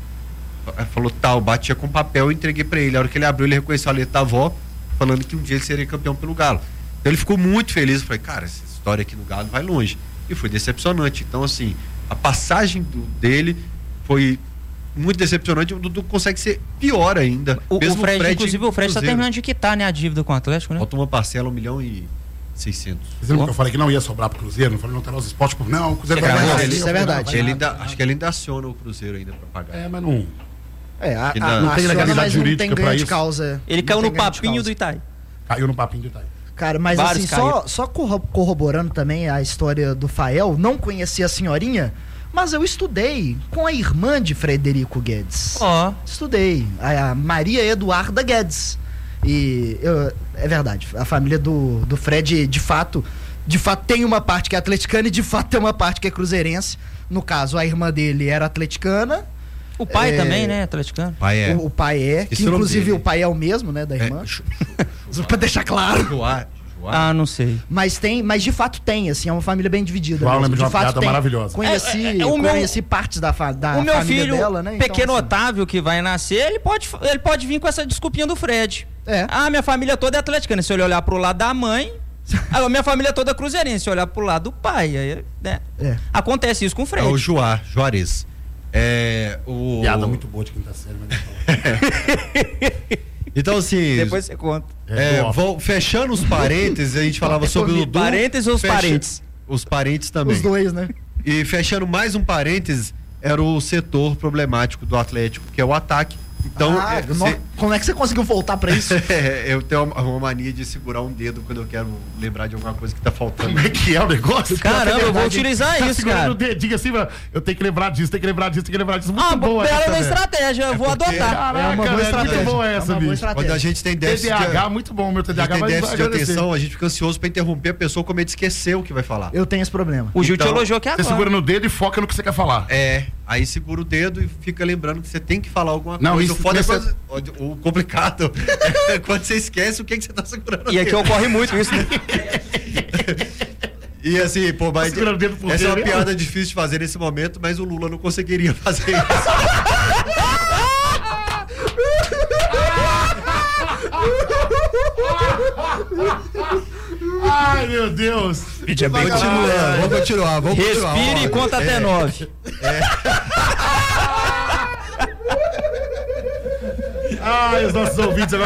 Ela falou, tal, batia com papel, eu entreguei para ele. A hora que ele abriu, ele reconheceu a letra da avó, falando que um dia ele seria campeão pelo Galo. Então ele ficou muito feliz. Eu falei, cara, essa história aqui no Galo vai longe. E foi decepcionante. Então, assim, a passagem do, dele foi muito decepcionante. O Dudu consegue ser pior ainda. O, o Mesmo Fred, inclusive, o Fred tá Cruzeiro. terminando de quitar, né, a dívida com o Atlético, né? Falta uma parcela, um milhão e seiscentos. Vocês lembram que eu falei que não ia sobrar pro Cruzeiro? Não falei, não, tá nos esportes. Por... Não, o Cruzeiro Você vai gravou? ganhar. Ele- Eu isso é falei, verdade. não, vai Ele nada. ainda, acho que ele ainda aciona o Cruzeiro ainda pra pagar. É, mas não. É, a, Que a, dá- não tem legalidade jurídica não tem ganho de causa. Ele Não caiu tem no ganho de papinho causa. do Itaí. Caiu no papinho do Itaí. Cara, mas Vários assim, caíram. só, só corro- corroborando também a história do Fael, não conhecia a senhorinha, mas eu estudei com a irmã de Frederico Guedes. Ó. Estudei, a, a Maria Eduarda Guedes. E eu- é verdade, a família do, do Fred, de fato, de fato tem uma parte que é atleticana e de fato tem uma parte que é cruzeirense. No caso, a irmã dele era atleticana. O pai É, também, né, atleticano? Pai é. O, o pai é, que Esse é o nome inclusive dele. o pai é o mesmo, né, da irmã. Só pra deixar claro. Joá, Ah, não sei. Mas tem, mas de fato tem, assim, é uma família bem dividida. João mesmo. lembra de uma fato piada tem. maravilhosa. Conheci, É, é, é, o meu- conheci partes da, fa, da o meu família filho, dela, né? Então, pequeno assim, Otávio, que vai nascer, ele pode, ele pode vir com essa desculpinha do Fred. É. Ah, minha família toda é atleticana. Se ele olhar pro lado da mãe, a minha família toda é cruzeirense. Se olhar pro lado do pai, aí, né? É. Acontece isso com o É Fred. o Joá, Juarez. É o... Piada muito boa de quinta série, mas não. Então, assim. Depois você conta. É, É, vou- fechando os parênteses, a gente falava sobre o Dudu. Parênteses ou os fecha- parentes? Os parentes também. Os dois, né? E fechando mais um parênteses, era o setor problemático do Atlético, que é o ataque. Então, Ah, é, no- cê- Como é que você conseguiu voltar pra isso? É, eu tenho uma, uma mania de segurar um dedo quando eu quero lembrar de alguma coisa que tá faltando. Como é que é o negócio? Caramba, eu vou utilizar tá isso, segurando cara. o dedinho assim, eu tenho que lembrar disso, tem que lembrar disso, tem que lembrar disso. Muito Ah, boa bela essa, da velho. estratégia, eu É vou porque- adotar. Caraca, É uma boa velho, estratégia. muito boa É essa, uma boa bicho. estratégia. Quando a gente tem déficit T D A H, de, muito bom, meu T D a A H gente tem vai déficit de agradecer. atenção, a gente fica ansioso pra interromper a pessoa com medo de esquecer o que vai falar. Eu tenho esse problema. O Gil Então, te elogiou aqui Você agora. segura no dedo e foca no que você quer falar. É, aí segura o dedo e fica lembrando que você tem que falar alguma Não, coisa. isso- o, foda é isso- quando- o complicado é quando você esquece o que, que você tá segurando. E aqui ocorre muito isso, né? E assim, pô, mas segurando o dedo por essa é uma quê, né? piada difícil de fazer nesse momento, mas o Lula não conseguiria fazer isso. Ai, meu Deus. Vídeo é bem Vamos continuar, vamos continuar, vamos continuar. Respire e Ó, conta até é, nove. Ai, os nossos ouvintes agora